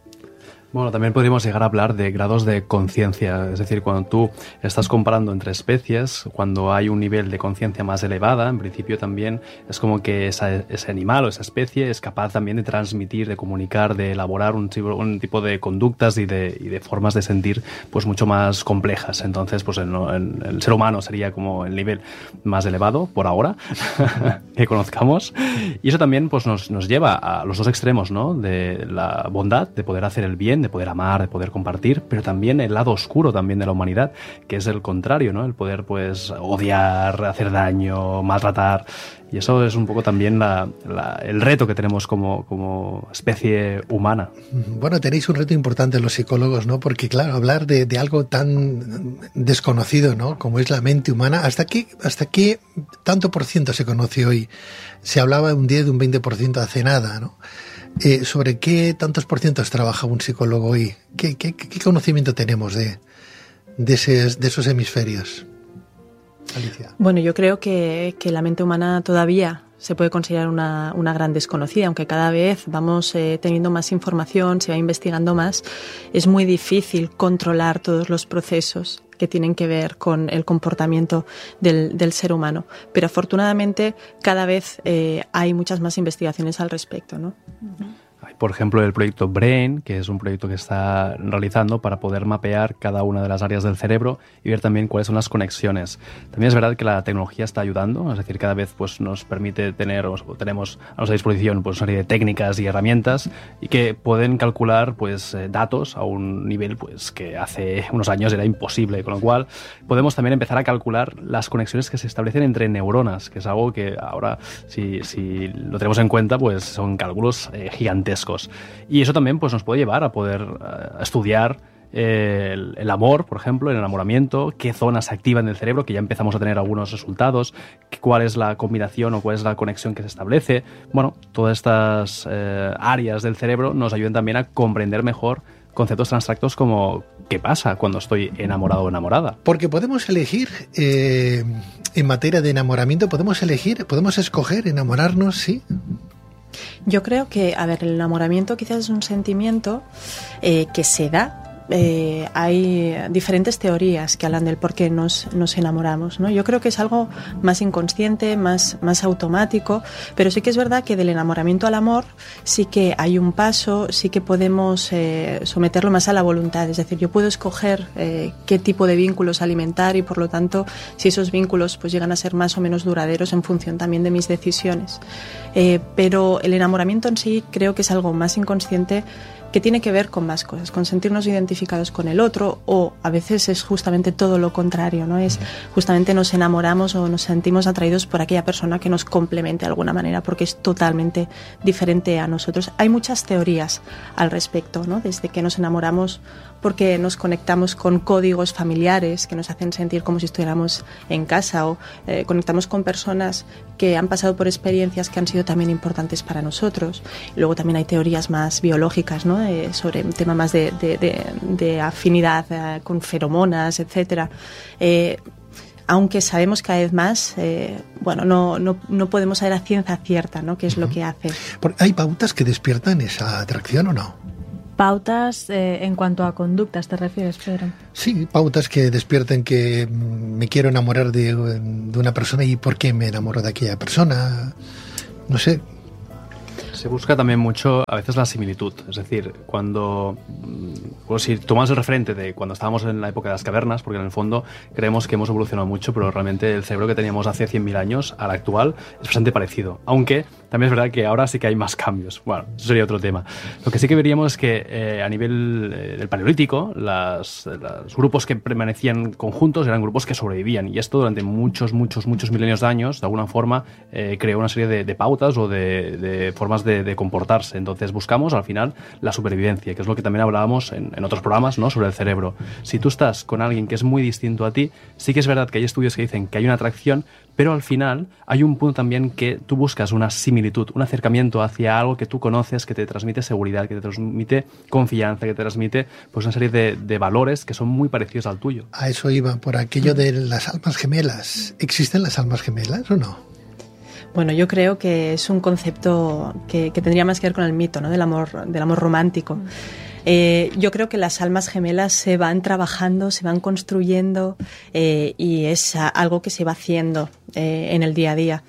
Speaker 3: Bueno, también podríamos llegar a hablar de grados de conciencia, es decir, cuando tú estás comparando entre especies, cuando hay un nivel de conciencia más elevada, en principio también es como que esa, ese animal o esa especie es capaz también de transmitir, de comunicar, de elaborar un tipo, un tipo de conductas y de, y de formas de sentir pues mucho más complejas. Entonces, pues el, el, el ser humano sería como el nivel más elevado por ahora que conozcamos, y eso también pues nos, nos lleva a los dos extremos, ¿no? De la bondad, de poder hacer el bien, de poder amar, de poder compartir, pero también el lado oscuro también de la humanidad, que es el contrario, ¿no? El poder pues odiar, hacer daño, maltratar, y eso es un poco también la, la, el reto que tenemos como, como especie humana.
Speaker 4: Bueno, tenéis un reto importante los psicólogos, ¿no? Porque claro, hablar de, de algo tan desconocido, ¿no? Como es la mente humana, ¿hasta qué, hasta qué tanto por ciento se conoce hoy? Se hablaba de un diez, de un veinte por ciento hace nada, ¿no? Eh, ¿Sobre qué tantos por cientos trabaja un psicólogo hoy? ¿Qué, qué, qué conocimiento tenemos de, de, esos, de esos hemisferios? Alicia.
Speaker 5: Bueno, yo creo que, que la mente humana todavía se puede considerar una, una gran desconocida, aunque cada vez vamos eh, teniendo más información, se va investigando más. Es muy difícil controlar todos los procesos que tienen que ver con el comportamiento del, del ser humano. Pero afortunadamente cada vez eh, hay muchas más investigaciones al respecto, ¿no? Uh-huh.
Speaker 3: Hay, por ejemplo, el proyecto BRAIN, que es un proyecto que está realizando para poder mapear cada una de las áreas del cerebro y ver también cuáles son las conexiones. También es verdad que la tecnología está ayudando, es decir, cada vez pues, nos permite tener, o tenemos a nuestra disposición pues, una serie de técnicas y herramientas y que pueden calcular pues, eh, datos a un nivel pues, que hace unos años era imposible, con lo cual podemos también empezar a calcular las conexiones que se establecen entre neuronas, que es algo que ahora, si, si lo tenemos en cuenta, pues son cálculos eh, gigantescos. Y eso también pues, nos puede llevar a poder uh, estudiar eh, el, el amor, por ejemplo, el enamoramiento, qué zonas se activan del cerebro, que ya empezamos a tener algunos resultados, cuál es la combinación o cuál es la conexión que se establece. Bueno, todas estas eh, áreas del cerebro nos ayudan también a comprender mejor conceptos tan abstractos como qué pasa cuando estoy enamorado o enamorada.
Speaker 4: Porque podemos elegir, eh, en materia de enamoramiento, podemos elegir, podemos escoger enamorarnos, ¿sí?
Speaker 5: Yo creo que, a ver, el enamoramiento quizás es un sentimiento eh, que se da. Eh, hay diferentes teorías que hablan del por qué nos, nos enamoramos, ¿no? Yo creo que es algo más inconsciente, más, más automático, pero sí que es verdad que del enamoramiento al amor sí que hay un paso, sí que podemos eh, someterlo más a la voluntad, es decir, yo puedo escoger eh, qué tipo de vínculos alimentar y por lo tanto si esos vínculos pues llegan a ser más o menos duraderos en función también de mis decisiones. Eh, pero el enamoramiento en sí creo que es algo más inconsciente que tiene que ver con más cosas, con sentirnos identificados identificados con el otro, o a veces es justamente todo lo contrario, ¿no? Es justamente nos enamoramos o nos sentimos atraídos por aquella persona que nos complemente de alguna manera, porque es totalmente diferente a nosotros. Hay muchas teorías al respecto, ¿no? Desde que nos enamoramos porque nos conectamos con códigos familiares que nos hacen sentir como si estuviéramos en casa, o eh, conectamos con personas que han pasado por experiencias que han sido también importantes para nosotros. Y luego también hay teorías más biológicas, ¿no? Eh, sobre un tema más de, de, de, de afinidad eh, con feromonas, etcétera. Eh, aunque sabemos cada vez más, eh, bueno, no, no, no podemos saber a ciencia cierta, ¿no?, qué es uh-huh. lo que hace.
Speaker 4: ¿Hay pautas que despiertan esa atracción o no?
Speaker 6: Pautas eh, en cuanto a conductas, ¿te refieres, Pedro?
Speaker 4: Sí, pautas que despierten que me quiero enamorar de, de una persona y por qué me enamoro de aquella persona. No sé.
Speaker 3: Se busca también mucho a veces la similitud, es decir, cuando, pues si tomamos el referente de cuando estábamos en la época de las cavernas, porque en el fondo creemos que hemos evolucionado mucho, pero realmente el cerebro que teníamos hace cien mil años al actual es bastante parecido, aunque también es verdad que ahora sí que hay más cambios. Bueno, eso sería otro tema. Lo que sí que veríamos es que eh, a nivel eh, del Paleolítico, las, los grupos que permanecían conjuntos eran grupos que sobrevivían, y esto durante muchos, muchos, muchos milenios de años, de alguna forma, eh, creó una serie de, de pautas o de, de formas de De, de comportarse. Entonces buscamos al final la supervivencia, que es lo que también hablábamos en, en otros programas, ¿no?, sobre el cerebro. Si tú estás con alguien que es muy distinto a ti, sí que es verdad que hay estudios que dicen que hay una atracción, pero al final hay un punto también que tú buscas una similitud, un acercamiento hacia algo que tú conoces, que te transmite seguridad, que te transmite confianza, que te transmite pues una serie de, de valores que son muy parecidos al tuyo.
Speaker 4: A eso iba, por aquello de las almas gemelas. ¿Existen las almas gemelas o no?
Speaker 5: Bueno, yo creo que es un concepto que, que tendría más que ver con el mito, ¿no?, del amor, del amor romántico. Eh, yo creo que las almas gemelas se van trabajando, se van construyendo eh, y es a, algo que se va haciendo eh, en el día a día.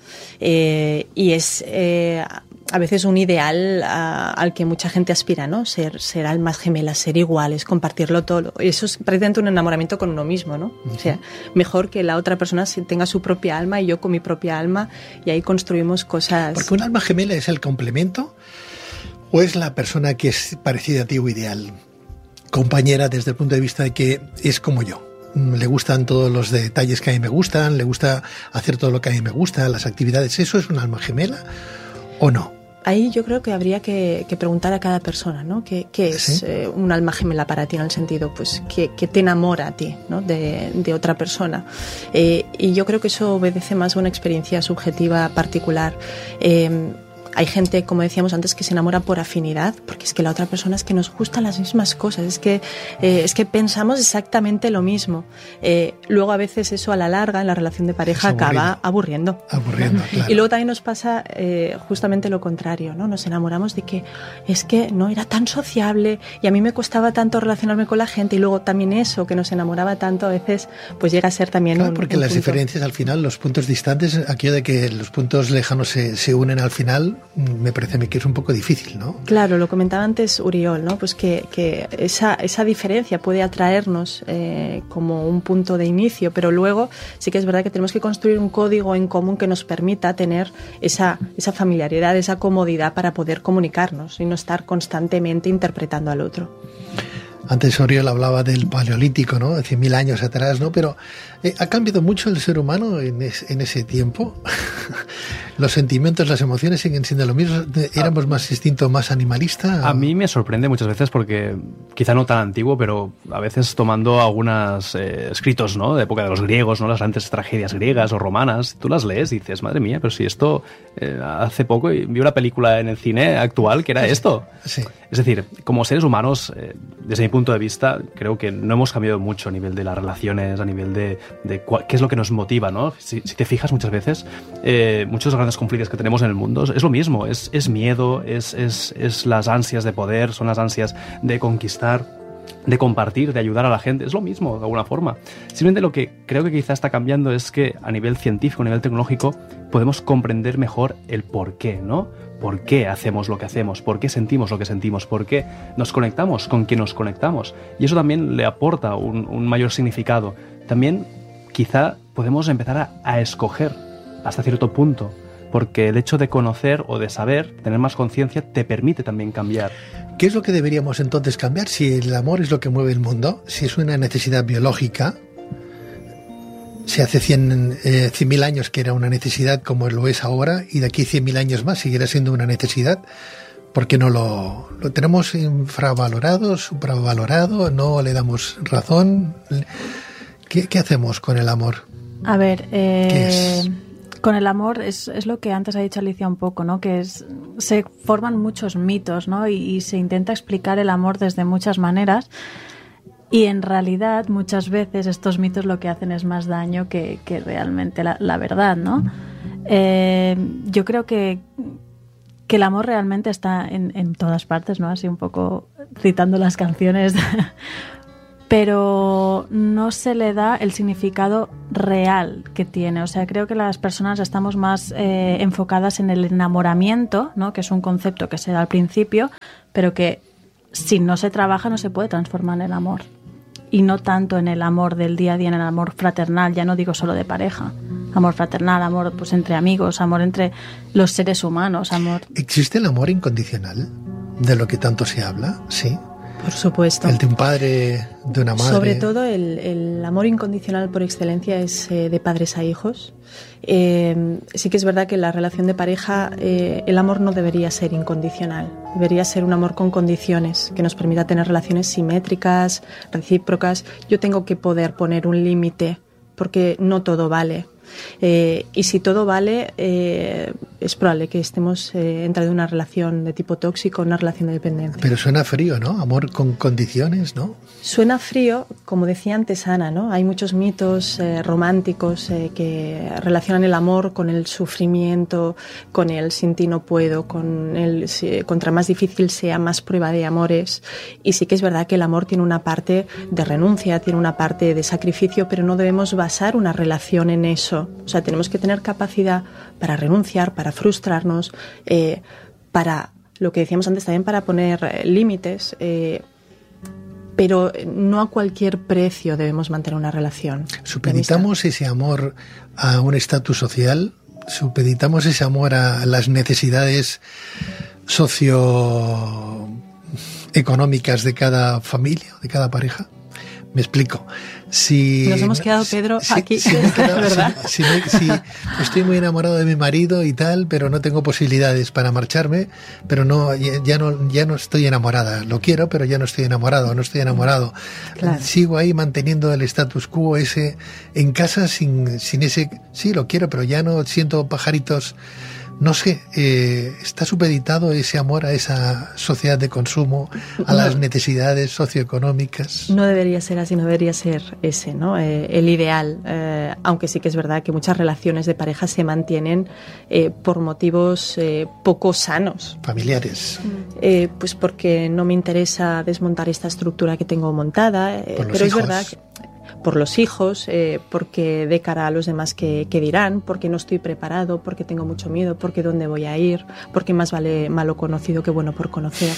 Speaker 5: Eh, y es eh, a veces un ideal a, al que mucha gente aspira, ¿no? Ser, ser almas gemelas, ser iguales, compartirlo todo. Eso es prácticamente un enamoramiento con uno mismo, ¿no? Uh-huh. O sea, mejor que la otra persona tenga su propia alma y yo con mi propia alma, y ahí construimos cosas.
Speaker 4: Porque un alma gemela es el complemento, ¿o es la persona que es parecida a ti o ideal? Compañera desde el punto de vista de que es como yo. Le gustan todos los detalles que a mí me gustan, le gusta hacer todo lo que a mí me gusta, las actividades. ¿Eso es un alma gemela o no?
Speaker 5: Ahí yo creo que habría que, que preguntar a cada persona, ¿no? ¿Qué, qué es ¿Sí? eh, un alma gemela para ti, en el sentido, pues, que, que te enamora a ti, ¿no?, de, de otra persona? Eh, y yo creo que eso obedece más a una experiencia subjetiva particular. Eh, Hay gente, como decíamos antes, que se enamora por afinidad, porque es que la otra persona es que nos gustan las mismas cosas, es que, eh, es que pensamos exactamente lo mismo. Eh, luego a veces eso a la larga en la relación de pareja acaba aburriendo.
Speaker 4: Aburriendo, claro.
Speaker 5: Y luego también nos pasa eh, justamente lo contrario, ¿no? Nos enamoramos de que es que no era tan sociable y a mí me costaba tanto relacionarme con la gente, y luego también eso que nos enamoraba tanto a veces pues llega a ser también
Speaker 4: claro,
Speaker 5: un,
Speaker 4: porque
Speaker 5: un
Speaker 4: las
Speaker 5: punto.
Speaker 4: Diferencias al final, los puntos distantes, aquello de que los puntos lejanos se, se unen al final, me parece a mí que es un poco difícil, ¿no?
Speaker 5: Claro, lo comentaba antes Uriol, ¿no? Pues que, que esa, esa diferencia puede atraernos eh, como un punto de inicio, pero luego sí que es verdad que tenemos que construir un código en común que nos permita tener esa, esa familiaridad, esa comodidad para poder comunicarnos y no estar constantemente interpretando al otro.
Speaker 4: Antes Oriol hablaba del Paleolítico, ¿no? Hace mil años atrás, ¿no? Pero eh, ¿ha cambiado mucho el ser humano en, es, en ese tiempo? ¿Los sentimientos, las emociones siguen siendo lo mismo? ¿Éramos más instinto, más animalista?
Speaker 3: A mí me sorprende muchas veces porque, quizá no tan antiguo, pero a veces tomando algunos eh, escritos, ¿no?, de época de los griegos, ¿no?, las grandes tragedias griegas o romanas, tú las lees y dices, madre mía, pero si esto eh, hace poco vi una película en el cine actual que era
Speaker 4: sí,
Speaker 3: esto.
Speaker 4: Sí.
Speaker 3: Es decir, como seres humanos, eh, desde mi punto de vista, creo que no hemos cambiado mucho a nivel de las relaciones, a nivel de, de cuál, qué es lo que nos motiva, ¿no? Si, si te fijas muchas veces, eh, muchos grandes conflictos que tenemos en el mundo es lo mismo, es, es miedo, es, es, es las ansias de poder, son las ansias de conquistar, de compartir, de ayudar a la gente, es lo mismo de alguna forma. Simplemente lo que creo que quizá está cambiando es que a nivel científico, a nivel tecnológico, podemos comprender mejor el por qué, ¿no? ¿Por qué hacemos lo que hacemos? ¿Por qué sentimos lo que sentimos? ¿Por qué nos conectamos con quien nos conectamos? Y eso también le aporta un, un mayor significado. También quizá podemos empezar a, a escoger hasta cierto punto porque el hecho de conocer o de saber, tener más conciencia, te permite también cambiar.
Speaker 4: ¿Qué es lo que deberíamos entonces cambiar? Si el amor es lo que mueve el mundo, si es una necesidad biológica, si hace cien mil años que era una necesidad como lo es ahora, y de aquí cien mil años más seguirá siendo una necesidad, ¿por qué no lo, lo tenemos infravalorado, supravalorado, no le damos razón? ¿Qué, qué hacemos con el amor?
Speaker 6: A ver, eh,
Speaker 4: ¿Qué es?
Speaker 6: Con el amor es, es lo que antes ha dicho Alicia un poco, ¿no? Que es, se forman muchos mitos, ¿no? Y, y se intenta explicar el amor desde muchas maneras. Y en realidad muchas veces estos mitos lo que hacen es más daño que, que realmente la, la verdad, ¿no? Eh, yo creo que, que el amor realmente está en, en todas partes, ¿no? Así un poco citando las canciones, pero no se le da el significado real que tiene. O sea, creo que las personas estamos más eh, enfocadas en el enamoramiento, ¿no? Que es un concepto que se da al principio, pero que si no se trabaja no se puede transformar en el amor. Y no tanto en el amor del día a día, en el amor fraternal, ya no digo solo de pareja. Amor fraternal, amor pues entre amigos, amor entre los seres humanos, amor...
Speaker 4: ¿Existe el amor incondicional? De lo que tanto se habla, sí.
Speaker 5: Por supuesto.
Speaker 4: El de un padre, de una madre.
Speaker 5: Sobre todo el, el amor incondicional por excelencia es eh, de padres a hijos. Eh, sí que es verdad que en la relación de pareja eh, el amor no debería ser incondicional. Debería ser un amor con condiciones que nos permita tener relaciones simétricas, recíprocas. Yo tengo que poder poner un límite porque no todo vale. Eh, y si todo vale, eh, es probable que estemos eh, entrando en una relación de tipo tóxico, una relación de dependencia.
Speaker 4: Pero suena frío, ¿no? Amor con condiciones, ¿no?
Speaker 5: Suena frío, como decía antes Ana, ¿no? Hay muchos mitos eh, románticos eh, que relacionan el amor con el sufrimiento, con el sin ti no puedo, con el si, contra más difícil sea, más prueba de amores. Y sí que es verdad que el amor tiene una parte de renuncia, tiene una parte de sacrificio, pero no debemos basar una relación en eso. O sea, tenemos que tener capacidad para renunciar, para frustrarnos, eh, para, lo que decíamos antes también, para poner eh, límites, eh, pero no a cualquier precio debemos mantener una relación.
Speaker 4: ¿Supeditamos ese amor a un estatus social? ¿Supeditamos ese amor a las necesidades socioeconómicas de cada familia, de cada pareja? Me explico. Si
Speaker 5: nos hemos quedado, Pedro,
Speaker 4: si,
Speaker 5: aquí,
Speaker 4: si, me quedado,
Speaker 5: ¿verdad?
Speaker 4: Si, si, si estoy muy enamorado de mi marido y tal, pero no tengo posibilidades para marcharme, pero no ya no ya no estoy enamorada. Lo quiero, pero ya no estoy enamorado, no estoy enamorado. Claro. Sigo ahí manteniendo el status quo ese en casa sin sin ese sí lo quiero, pero ya no siento pajaritos. No sé, eh, ¿está supeditado ese amor a esa sociedad de consumo, a las necesidades socioeconómicas?
Speaker 5: No debería ser así, no debería ser ese, ¿no? Eh, el ideal, eh, aunque sí que es verdad que muchas relaciones de pareja se mantienen eh, por motivos eh, poco sanos.
Speaker 4: Familiares.
Speaker 5: Eh, pues porque no me interesa desmontar esta estructura que tengo montada, eh,
Speaker 4: por los
Speaker 5: pero
Speaker 4: hijos.
Speaker 5: Es verdad que por los hijos, eh, porque de cara a los demás que, que dirán, porque no estoy preparado, porque tengo mucho miedo, porque dónde voy a ir, porque más vale malo conocido que bueno por conocer.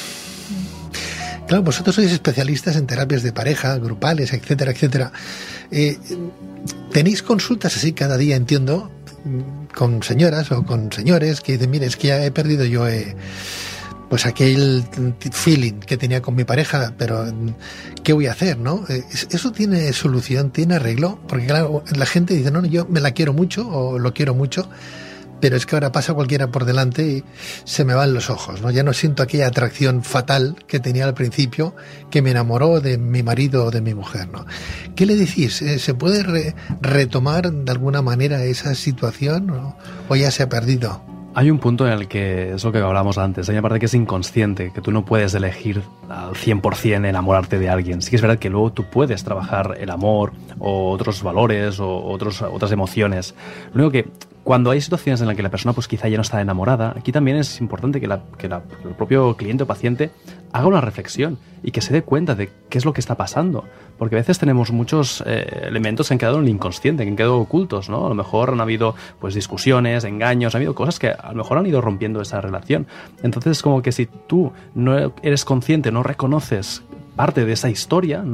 Speaker 4: Claro, vosotros sois especialistas en terapias de pareja, grupales, etcétera, etcétera. Eh, ¿Tenéis consultas así cada día, entiendo, con señoras o con señores que dicen, mire, es que ya he perdido yo... Eh, pues aquel feeling que tenía con mi pareja, pero ¿qué voy a hacer, no? ¿Eso tiene solución, tiene arreglo? Porque claro, la gente dice, no, yo me la quiero mucho o lo quiero mucho, pero es que ahora pasa cualquiera por delante y se me van los ojos, ¿no? Ya no siento aquella atracción fatal que tenía al principio, que me enamoró de mi marido o de mi mujer, ¿no? ¿Qué le decís? ¿Se puede re- retomar de alguna manera esa situación o, o ya se ha perdido?
Speaker 3: Hay un punto en el que es lo que hablábamos antes, hay una parte que es inconsciente, que tú no puedes elegir al cien por ciento enamorarte de alguien. Sí que es verdad que luego tú puedes trabajar el amor o otros valores o otros, otras emociones. Lo único que cuando hay situaciones en las que la persona pues quizá ya no está enamorada, aquí también es importante que, la, que la, el propio cliente o paciente haga una reflexión y que se dé cuenta de qué es lo que está pasando. Porque a veces tenemos muchos eh, elementos que han quedado en el inconsciente, que han quedado ocultos, ¿no? A lo mejor han habido pues discusiones, engaños, ha habido cosas que a lo mejor han ido rompiendo esa relación. Entonces es como que si tú no eres consciente, no reconoces parte de esa historia, ¿no?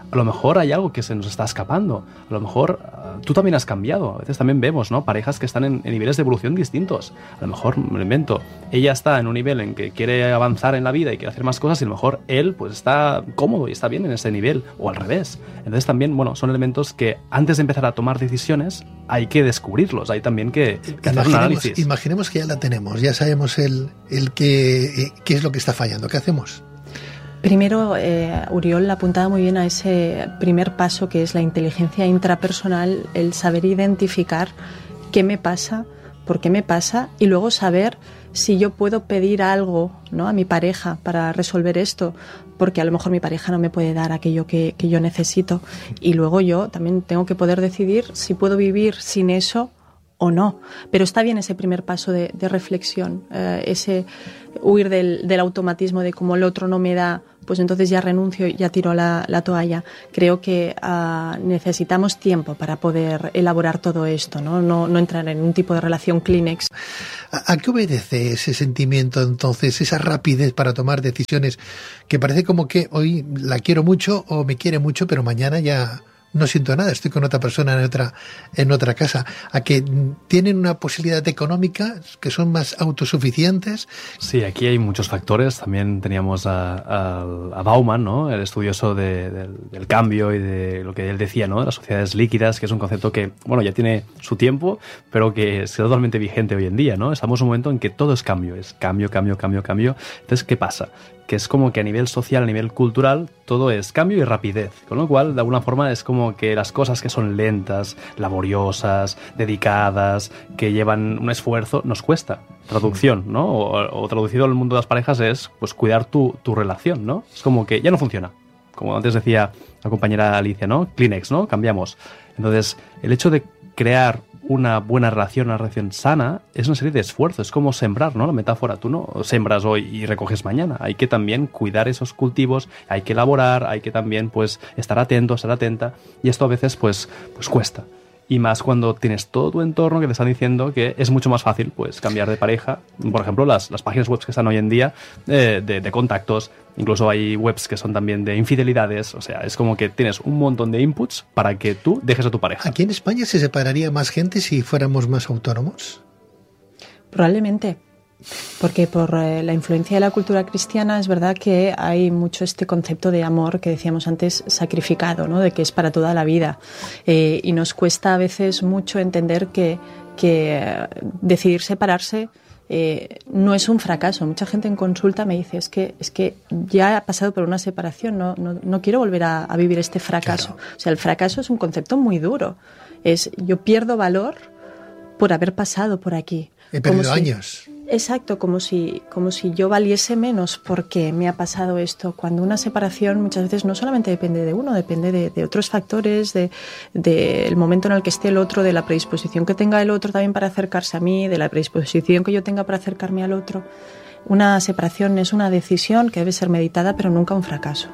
Speaker 3: a lo mejor hay algo que se nos está escapando, a lo mejor uh, tú también has cambiado. A veces también vemos, ¿no?, parejas que están en, en niveles de evolución distintos. A lo mejor, me lo invento, ella está en un nivel en que quiere avanzar en la vida y quiere hacer más cosas, y a lo mejor él pues está cómodo y está bien en ese nivel, o al revés. Entonces también, bueno, son elementos que antes de empezar a tomar decisiones hay que descubrirlos, hay también que, que hacer un análisis.
Speaker 4: Imaginemos que ya la tenemos, ya sabemos el, el que, qué es lo que está fallando. ¿Qué hacemos?
Speaker 5: Primero, eh, Uriol apuntaba muy bien a ese primer paso, que es la inteligencia intrapersonal, el saber identificar qué me pasa, por qué me pasa, y luego saber si yo puedo pedir algo, ¿no?, a mi pareja para resolver esto, porque a lo mejor mi pareja no me puede dar aquello que, que yo necesito. Y luego yo también tengo que poder decidir si puedo vivir sin eso o no. Pero está bien ese primer paso de, de reflexión, eh, ese huir del, del automatismo de como el otro no me da, pues entonces ya renuncio, ya tiro la, la toalla. Creo que uh, necesitamos tiempo para poder elaborar todo esto, ¿no? No, no entrar en un tipo de relación Kleenex.
Speaker 4: ¿A, ¿A qué obedece ese sentimiento entonces, esa rapidez para tomar decisiones que parece como que hoy la quiero mucho o me quiere mucho, pero mañana ya no siento nada, estoy con otra persona en otra, en otra casa? ¿A que tienen una posibilidad económica, que son más autosuficientes?
Speaker 3: Sí, aquí hay muchos factores. También teníamos a, a, a Bauman, ¿no?, el estudioso de, de, del cambio y de lo que él decía, ¿no?, de las sociedades líquidas, que es un concepto que, bueno, ya tiene su tiempo, pero que es totalmente vigente hoy en día, ¿no? Estamos en un momento en que todo es cambio, es cambio, cambio, cambio, cambio. Entonces, ¿qué pasa? Que es como que a nivel social, a nivel cultural, todo es cambio y rapidez, con lo cual, de alguna forma, es como que las cosas que son lentas, laboriosas, dedicadas, que llevan un esfuerzo, nos cuesta. Traducción, ¿no? O, o traducido al mundo de las parejas es, pues, cuidar tu, tu relación, ¿no? Es como que ya no funciona. Como antes decía la compañera Alicia, ¿no? Kleenex, ¿no? Cambiamos. Entonces, el hecho de crear una buena relación, una relación sana, es una serie de esfuerzos. Es como sembrar, ¿no? La metáfora, tú no sembras hoy y recoges mañana. Hay que también cuidar esos cultivos, hay que elaborar, hay que también, pues, estar atento, estar atenta. Y esto a veces, pues, pues cuesta. Y más cuando tienes todo tu entorno que te están diciendo que es mucho más fácil, pues, cambiar de pareja. Por ejemplo, las, las páginas web que están hoy en día eh, de, de contactos. Incluso hay webs que son también de infidelidades. O sea, es como que tienes un montón de inputs para que tú dejes a tu pareja.
Speaker 4: ¿Aquí en España se separaría más gente si fuéramos más autónomos?
Speaker 5: Probablemente. Porque por eh, la influencia de la cultura cristiana es verdad que hay mucho este concepto de amor que decíamos antes sacrificado, ¿no?, de que es para toda la vida, eh, y nos cuesta a veces mucho entender que, que eh, decidir separarse eh, no es un fracaso. Mucha gente en consulta me dice es que, es que ya he pasado por una separación, no, no, no quiero volver a, a vivir este fracaso. Claro. O sea, el fracaso es un concepto muy duro. Es yo pierdo valor por haber pasado por aquí.
Speaker 4: He perdido
Speaker 5: Como si,
Speaker 4: años.
Speaker 5: Exacto, como si, como si yo valiese menos porque me ha pasado esto. Cuando una separación muchas veces no solamente depende de uno, depende de, de otros factores, de, de el momento en el que esté el otro, de la predisposición que tenga el otro también para acercarse a mí, de la predisposición que yo tenga para acercarme al otro. Una separación es una decisión que debe ser meditada, pero nunca un fracaso.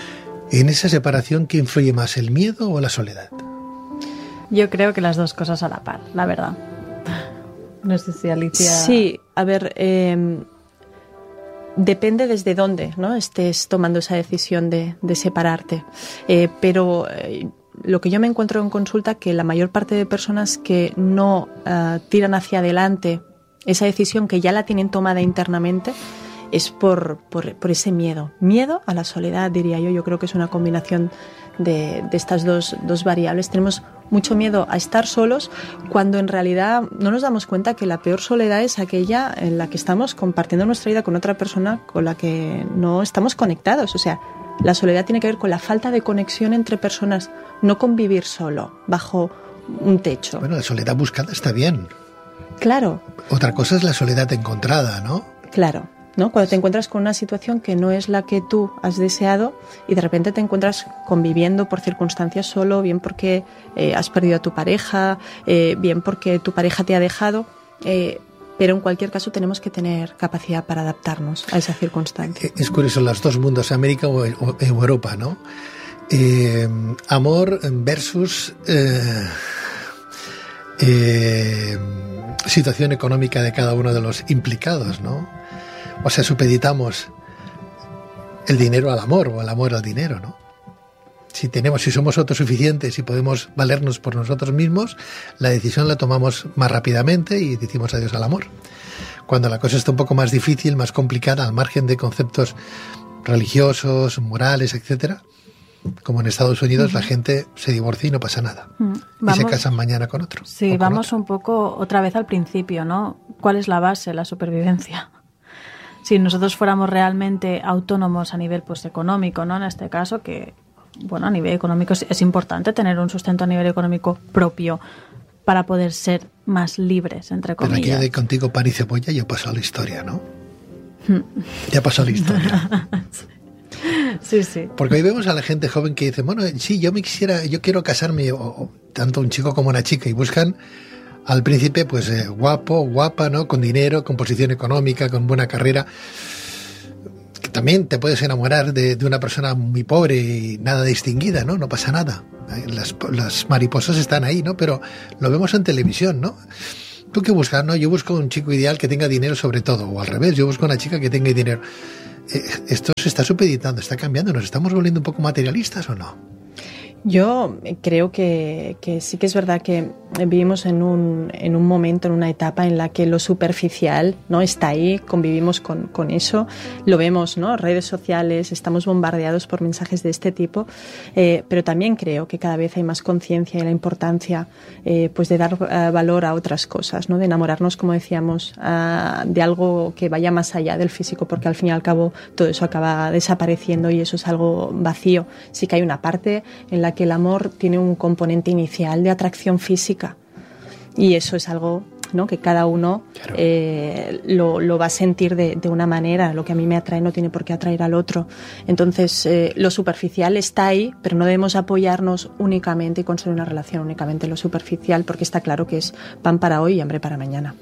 Speaker 4: ¿En esa separación qué influye más, el miedo o la soledad?
Speaker 6: Yo creo que las dos cosas a la par, la verdad. No sé si Alicia...
Speaker 5: Sí, a ver, eh, depende desde dónde, ¿no?, estés tomando esa decisión de, de separarte. Eh, pero eh, lo que yo me encuentro en consulta, que la mayor parte de personas que no uh, tiran hacia adelante esa decisión que ya la tienen tomada internamente, es por, por, por ese miedo. Miedo a la soledad, diría yo. Yo creo que es una combinación de, de estas dos, dos variables. Tenemos mucho miedo a estar solos cuando en realidad no nos damos cuenta que la peor soledad es aquella en la que estamos compartiendo nuestra vida con otra persona con la que no estamos conectados. O sea, la soledad tiene que ver con la falta de conexión entre personas, no convivir solo, bajo un techo.
Speaker 4: Bueno, la soledad buscada está bien.
Speaker 5: Claro.
Speaker 4: Otra cosa es la soledad encontrada, ¿no?
Speaker 5: Claro. ¿No? Cuando te encuentras con una situación que no es la que tú has deseado y de repente te encuentras conviviendo por circunstancias solo, bien porque eh, has perdido a tu pareja, eh, bien porque tu pareja te ha dejado, eh, pero en cualquier caso tenemos que tener capacidad para adaptarnos a esa circunstancia.
Speaker 4: Es curioso, los dos mundos, América o, o Europa, ¿no? Eh, amor versus eh, eh, situación económica de cada uno de los implicados, ¿no? O sea, supeditamos el dinero al amor o el amor al dinero, ¿no? si tenemos, si somos autosuficientes y podemos valernos por nosotros mismos, la decisión la tomamos más rápidamente y decimos adiós al amor. Cuando la cosa está un poco más difícil, más complicada, al margen de conceptos religiosos, morales, etcétera, como en Estados Unidos, uh-huh. la gente se divorcia y no pasa nada. Uh-huh.
Speaker 6: Vamos,
Speaker 4: y se casan mañana con otro.
Speaker 6: Sí,
Speaker 4: con
Speaker 6: vamos
Speaker 4: otro.
Speaker 6: un poco otra vez al principio, ¿no? ¿Cuál es la base? La supervivencia. Si nosotros fuéramos realmente autónomos a nivel pues económico, ¿no? En este caso, que bueno, a nivel económico es, es importante tener un sustento a nivel económico propio para poder ser más libres, entre comillas.
Speaker 4: Pero aquí de contigo pan y cebolla ya pasó la historia, ¿no? Ya pasó la historia.
Speaker 6: Sí, sí.
Speaker 4: Porque hoy vemos a la gente joven que dice, bueno, sí, yo me quisiera, yo quiero casarme, o, o tanto un chico como una chica, y buscan al príncipe, pues eh, guapo, guapa, ¿no? Con dinero, con posición económica, con buena carrera. Que también te puedes enamorar de, de una persona muy pobre y nada distinguida, ¿no? No pasa nada. Las, las mariposas están ahí, ¿no? Pero lo vemos en televisión, ¿no? ¿Tú qué buscas? No, yo busco un chico ideal que tenga dinero sobre todo, o al revés, yo busco una chica que tenga dinero. Eh, esto se está supeditando, está cambiando, ¿nos estamos volviendo un poco materialistas o no?
Speaker 5: Yo creo que, que sí que es verdad que vivimos en un, en un momento, en una etapa en la que lo superficial no está ahí, convivimos con, con eso, lo vemos, ¿no? Redes sociales, estamos bombardeados por mensajes de este tipo, eh, pero también creo que cada vez hay más conciencia de la importancia eh, pues de dar uh, valor a otras cosas, ¿no? De enamorarnos, como decíamos, uh, de algo que vaya más allá del físico, porque al fin y al cabo todo eso acaba desapareciendo y eso es algo vacío. Sí que hay una parte en la que el amor tiene un componente inicial de atracción física y eso es algo, ¿no? Que cada uno claro. eh, lo, lo va a sentir de, de una manera. Lo que a mí me atrae no tiene por qué atraer al otro. Entonces eh, lo superficial está ahí, pero no debemos apoyarnos únicamente y construir una relación únicamente en lo superficial, porque está claro que es pan para hoy y hambre para mañana.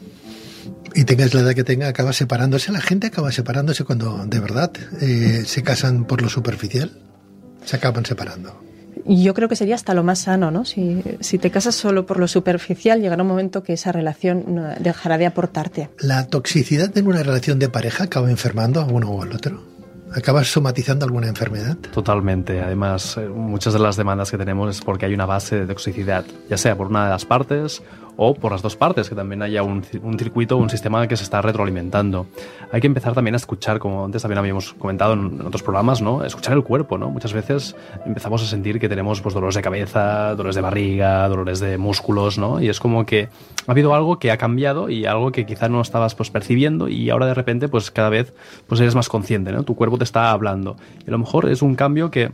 Speaker 4: Y tengas la edad que tenga, acaba separándose. La gente acaba separándose cuando de verdad eh, se casan por lo superficial, se acaban separando.
Speaker 5: Y yo creo que sería hasta lo más sano, ¿no? Si, si te casas solo por lo superficial, llegará un momento que esa relación dejará de aportarte.
Speaker 4: ¿La toxicidad en una relación de pareja acaba enfermando a uno o al otro? ¿Acabas somatizando alguna enfermedad?
Speaker 3: Totalmente. Además, muchas de las demandas que tenemos es porque hay una base de toxicidad, ya sea por una de las partes o por las dos partes, que también haya un, un circuito, un sistema que se está retroalimentando. Hay que empezar también a escuchar, como antes también habíamos comentado en, en otros programas, ¿no? Escuchar el cuerpo, ¿no? Muchas veces empezamos a sentir que tenemos pues, dolores de cabeza, dolores de barriga, dolores de músculos, ¿no? Y es como que ha habido algo que ha cambiado y algo que quizás no estabas pues, percibiendo y ahora de repente pues cada vez pues, eres más consciente, ¿no? Tu cuerpo te está hablando. Y a lo mejor es un cambio que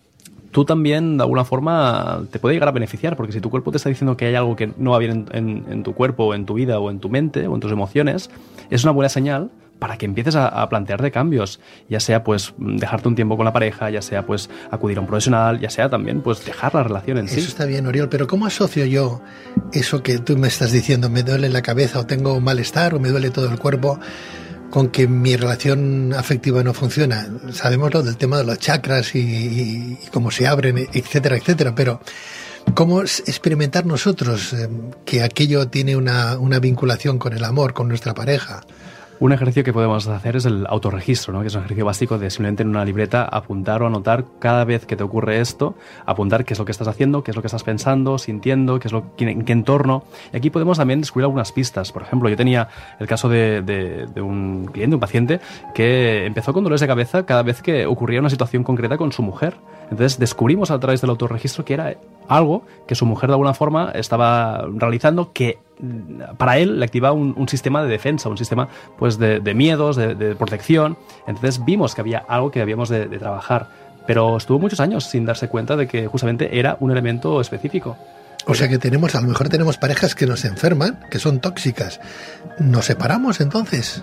Speaker 3: tú también, de alguna forma, te puede llegar a beneficiar, porque si tu cuerpo te está diciendo que hay algo que no va bien en, en, en tu cuerpo, o en tu vida, o en tu mente, o en tus emociones, es una buena señal para que empieces a, a plantearte cambios, ya sea pues dejarte un tiempo con la pareja, ya sea pues acudir a un profesional, ya sea también pues dejar la relación en sí.
Speaker 4: Eso está bien, Oriol, pero ¿cómo asocio yo eso que tú me estás diciendo, me duele la cabeza, o tengo un malestar, o me duele todo el cuerpo, con que mi relación afectiva no funciona? Sabemos lo del tema de los chakras y, y, y cómo se abren, etcétera, etcétera, pero ¿cómo experimentar nosotros eh, que aquello tiene una, una vinculación con el amor, con nuestra pareja?
Speaker 3: Un ejercicio que podemos hacer es el autorregistro, ¿no? Que es un ejercicio básico de simplemente en una libreta apuntar o anotar cada vez que te ocurre esto, apuntar qué es lo que estás haciendo, qué es lo que estás pensando, sintiendo, qué es lo en qué entorno. Y aquí podemos también descubrir algunas pistas. Por ejemplo, yo tenía el caso de, de, de un cliente, un paciente, que empezó con dolores de cabeza cada vez que ocurría una situación concreta con su mujer. Entonces descubrimos a través del autorregistro que era algo que su mujer de alguna forma estaba realizando que para él le activaba un, un sistema de defensa, un sistema pues de, de miedos, de, de protección. Entonces vimos que había algo que habíamos de, de trabajar, pero estuvo muchos años sin darse cuenta de que justamente era un elemento específico.
Speaker 4: O sea que tenemos, a lo mejor tenemos parejas que nos enferman, que son tóxicas. ¿Nos separamos entonces?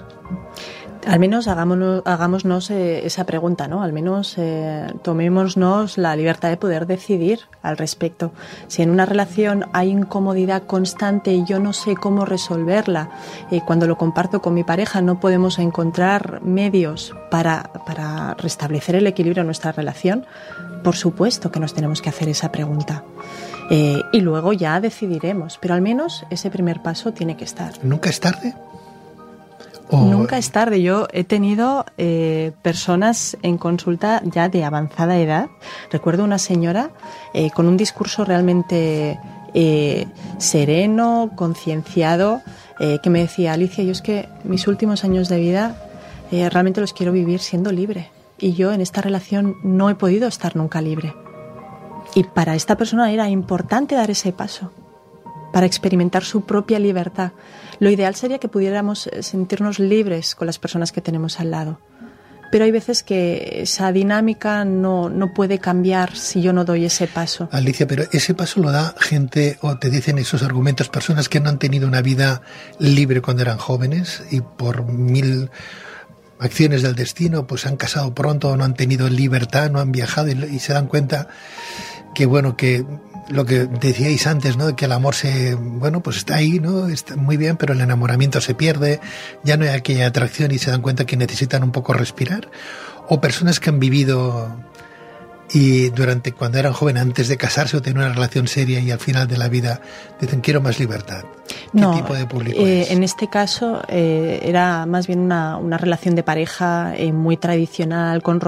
Speaker 5: Al menos hagámonos, hagámonos eh, esa pregunta, ¿no? Al menos eh, tomémonos la libertad de poder decidir al respecto. Si en una relación hay incomodidad constante y yo no sé cómo resolverla, eh, cuando lo comparto con mi pareja no podemos encontrar medios para, para restablecer el equilibrio en nuestra relación, por supuesto que nos tenemos que hacer esa pregunta. Eh, y luego ya decidiremos, pero al menos ese primer paso tiene que estar.
Speaker 4: ¿Nunca es tarde? O...
Speaker 5: Nunca es tarde. Yo he tenido eh, personas en consulta ya de avanzada edad. Recuerdo una señora eh, con un discurso realmente eh, sereno, concienciado, eh, que me decía: Alicia, yo es que mis últimos años de vida eh, realmente los quiero vivir siendo libre. Y yo en esta relación no he podido estar nunca libre. Y para esta persona era importante dar ese paso, para experimentar su propia libertad. Lo ideal sería que pudiéramos sentirnos libres con las personas que tenemos al lado. Pero hay veces que esa dinámica no, no puede cambiar si yo no doy ese paso.
Speaker 4: Alicia, pero ese paso lo da gente, o te dicen esos argumentos, personas que no han tenido una vida libre cuando eran jóvenes y por mil acciones del destino pues han casado pronto, no han tenido libertad, no han viajado y, y se dan cuenta que, bueno, que lo que decíais antes, ¿no? Que el amor se, bueno, pues está ahí, ¿no? Está muy bien, pero el enamoramiento se pierde, ya no hay aquella atracción y se dan cuenta que necesitan un poco respirar. O personas que han vivido y durante, cuando eran jóvenes, antes de casarse o tener una relación seria, y al final de la vida dicen: quiero más libertad. ¿Qué
Speaker 5: no,
Speaker 4: tipo de público
Speaker 5: eh,
Speaker 4: es?
Speaker 5: En este caso eh, era más bien una, una relación de pareja eh, muy tradicional, con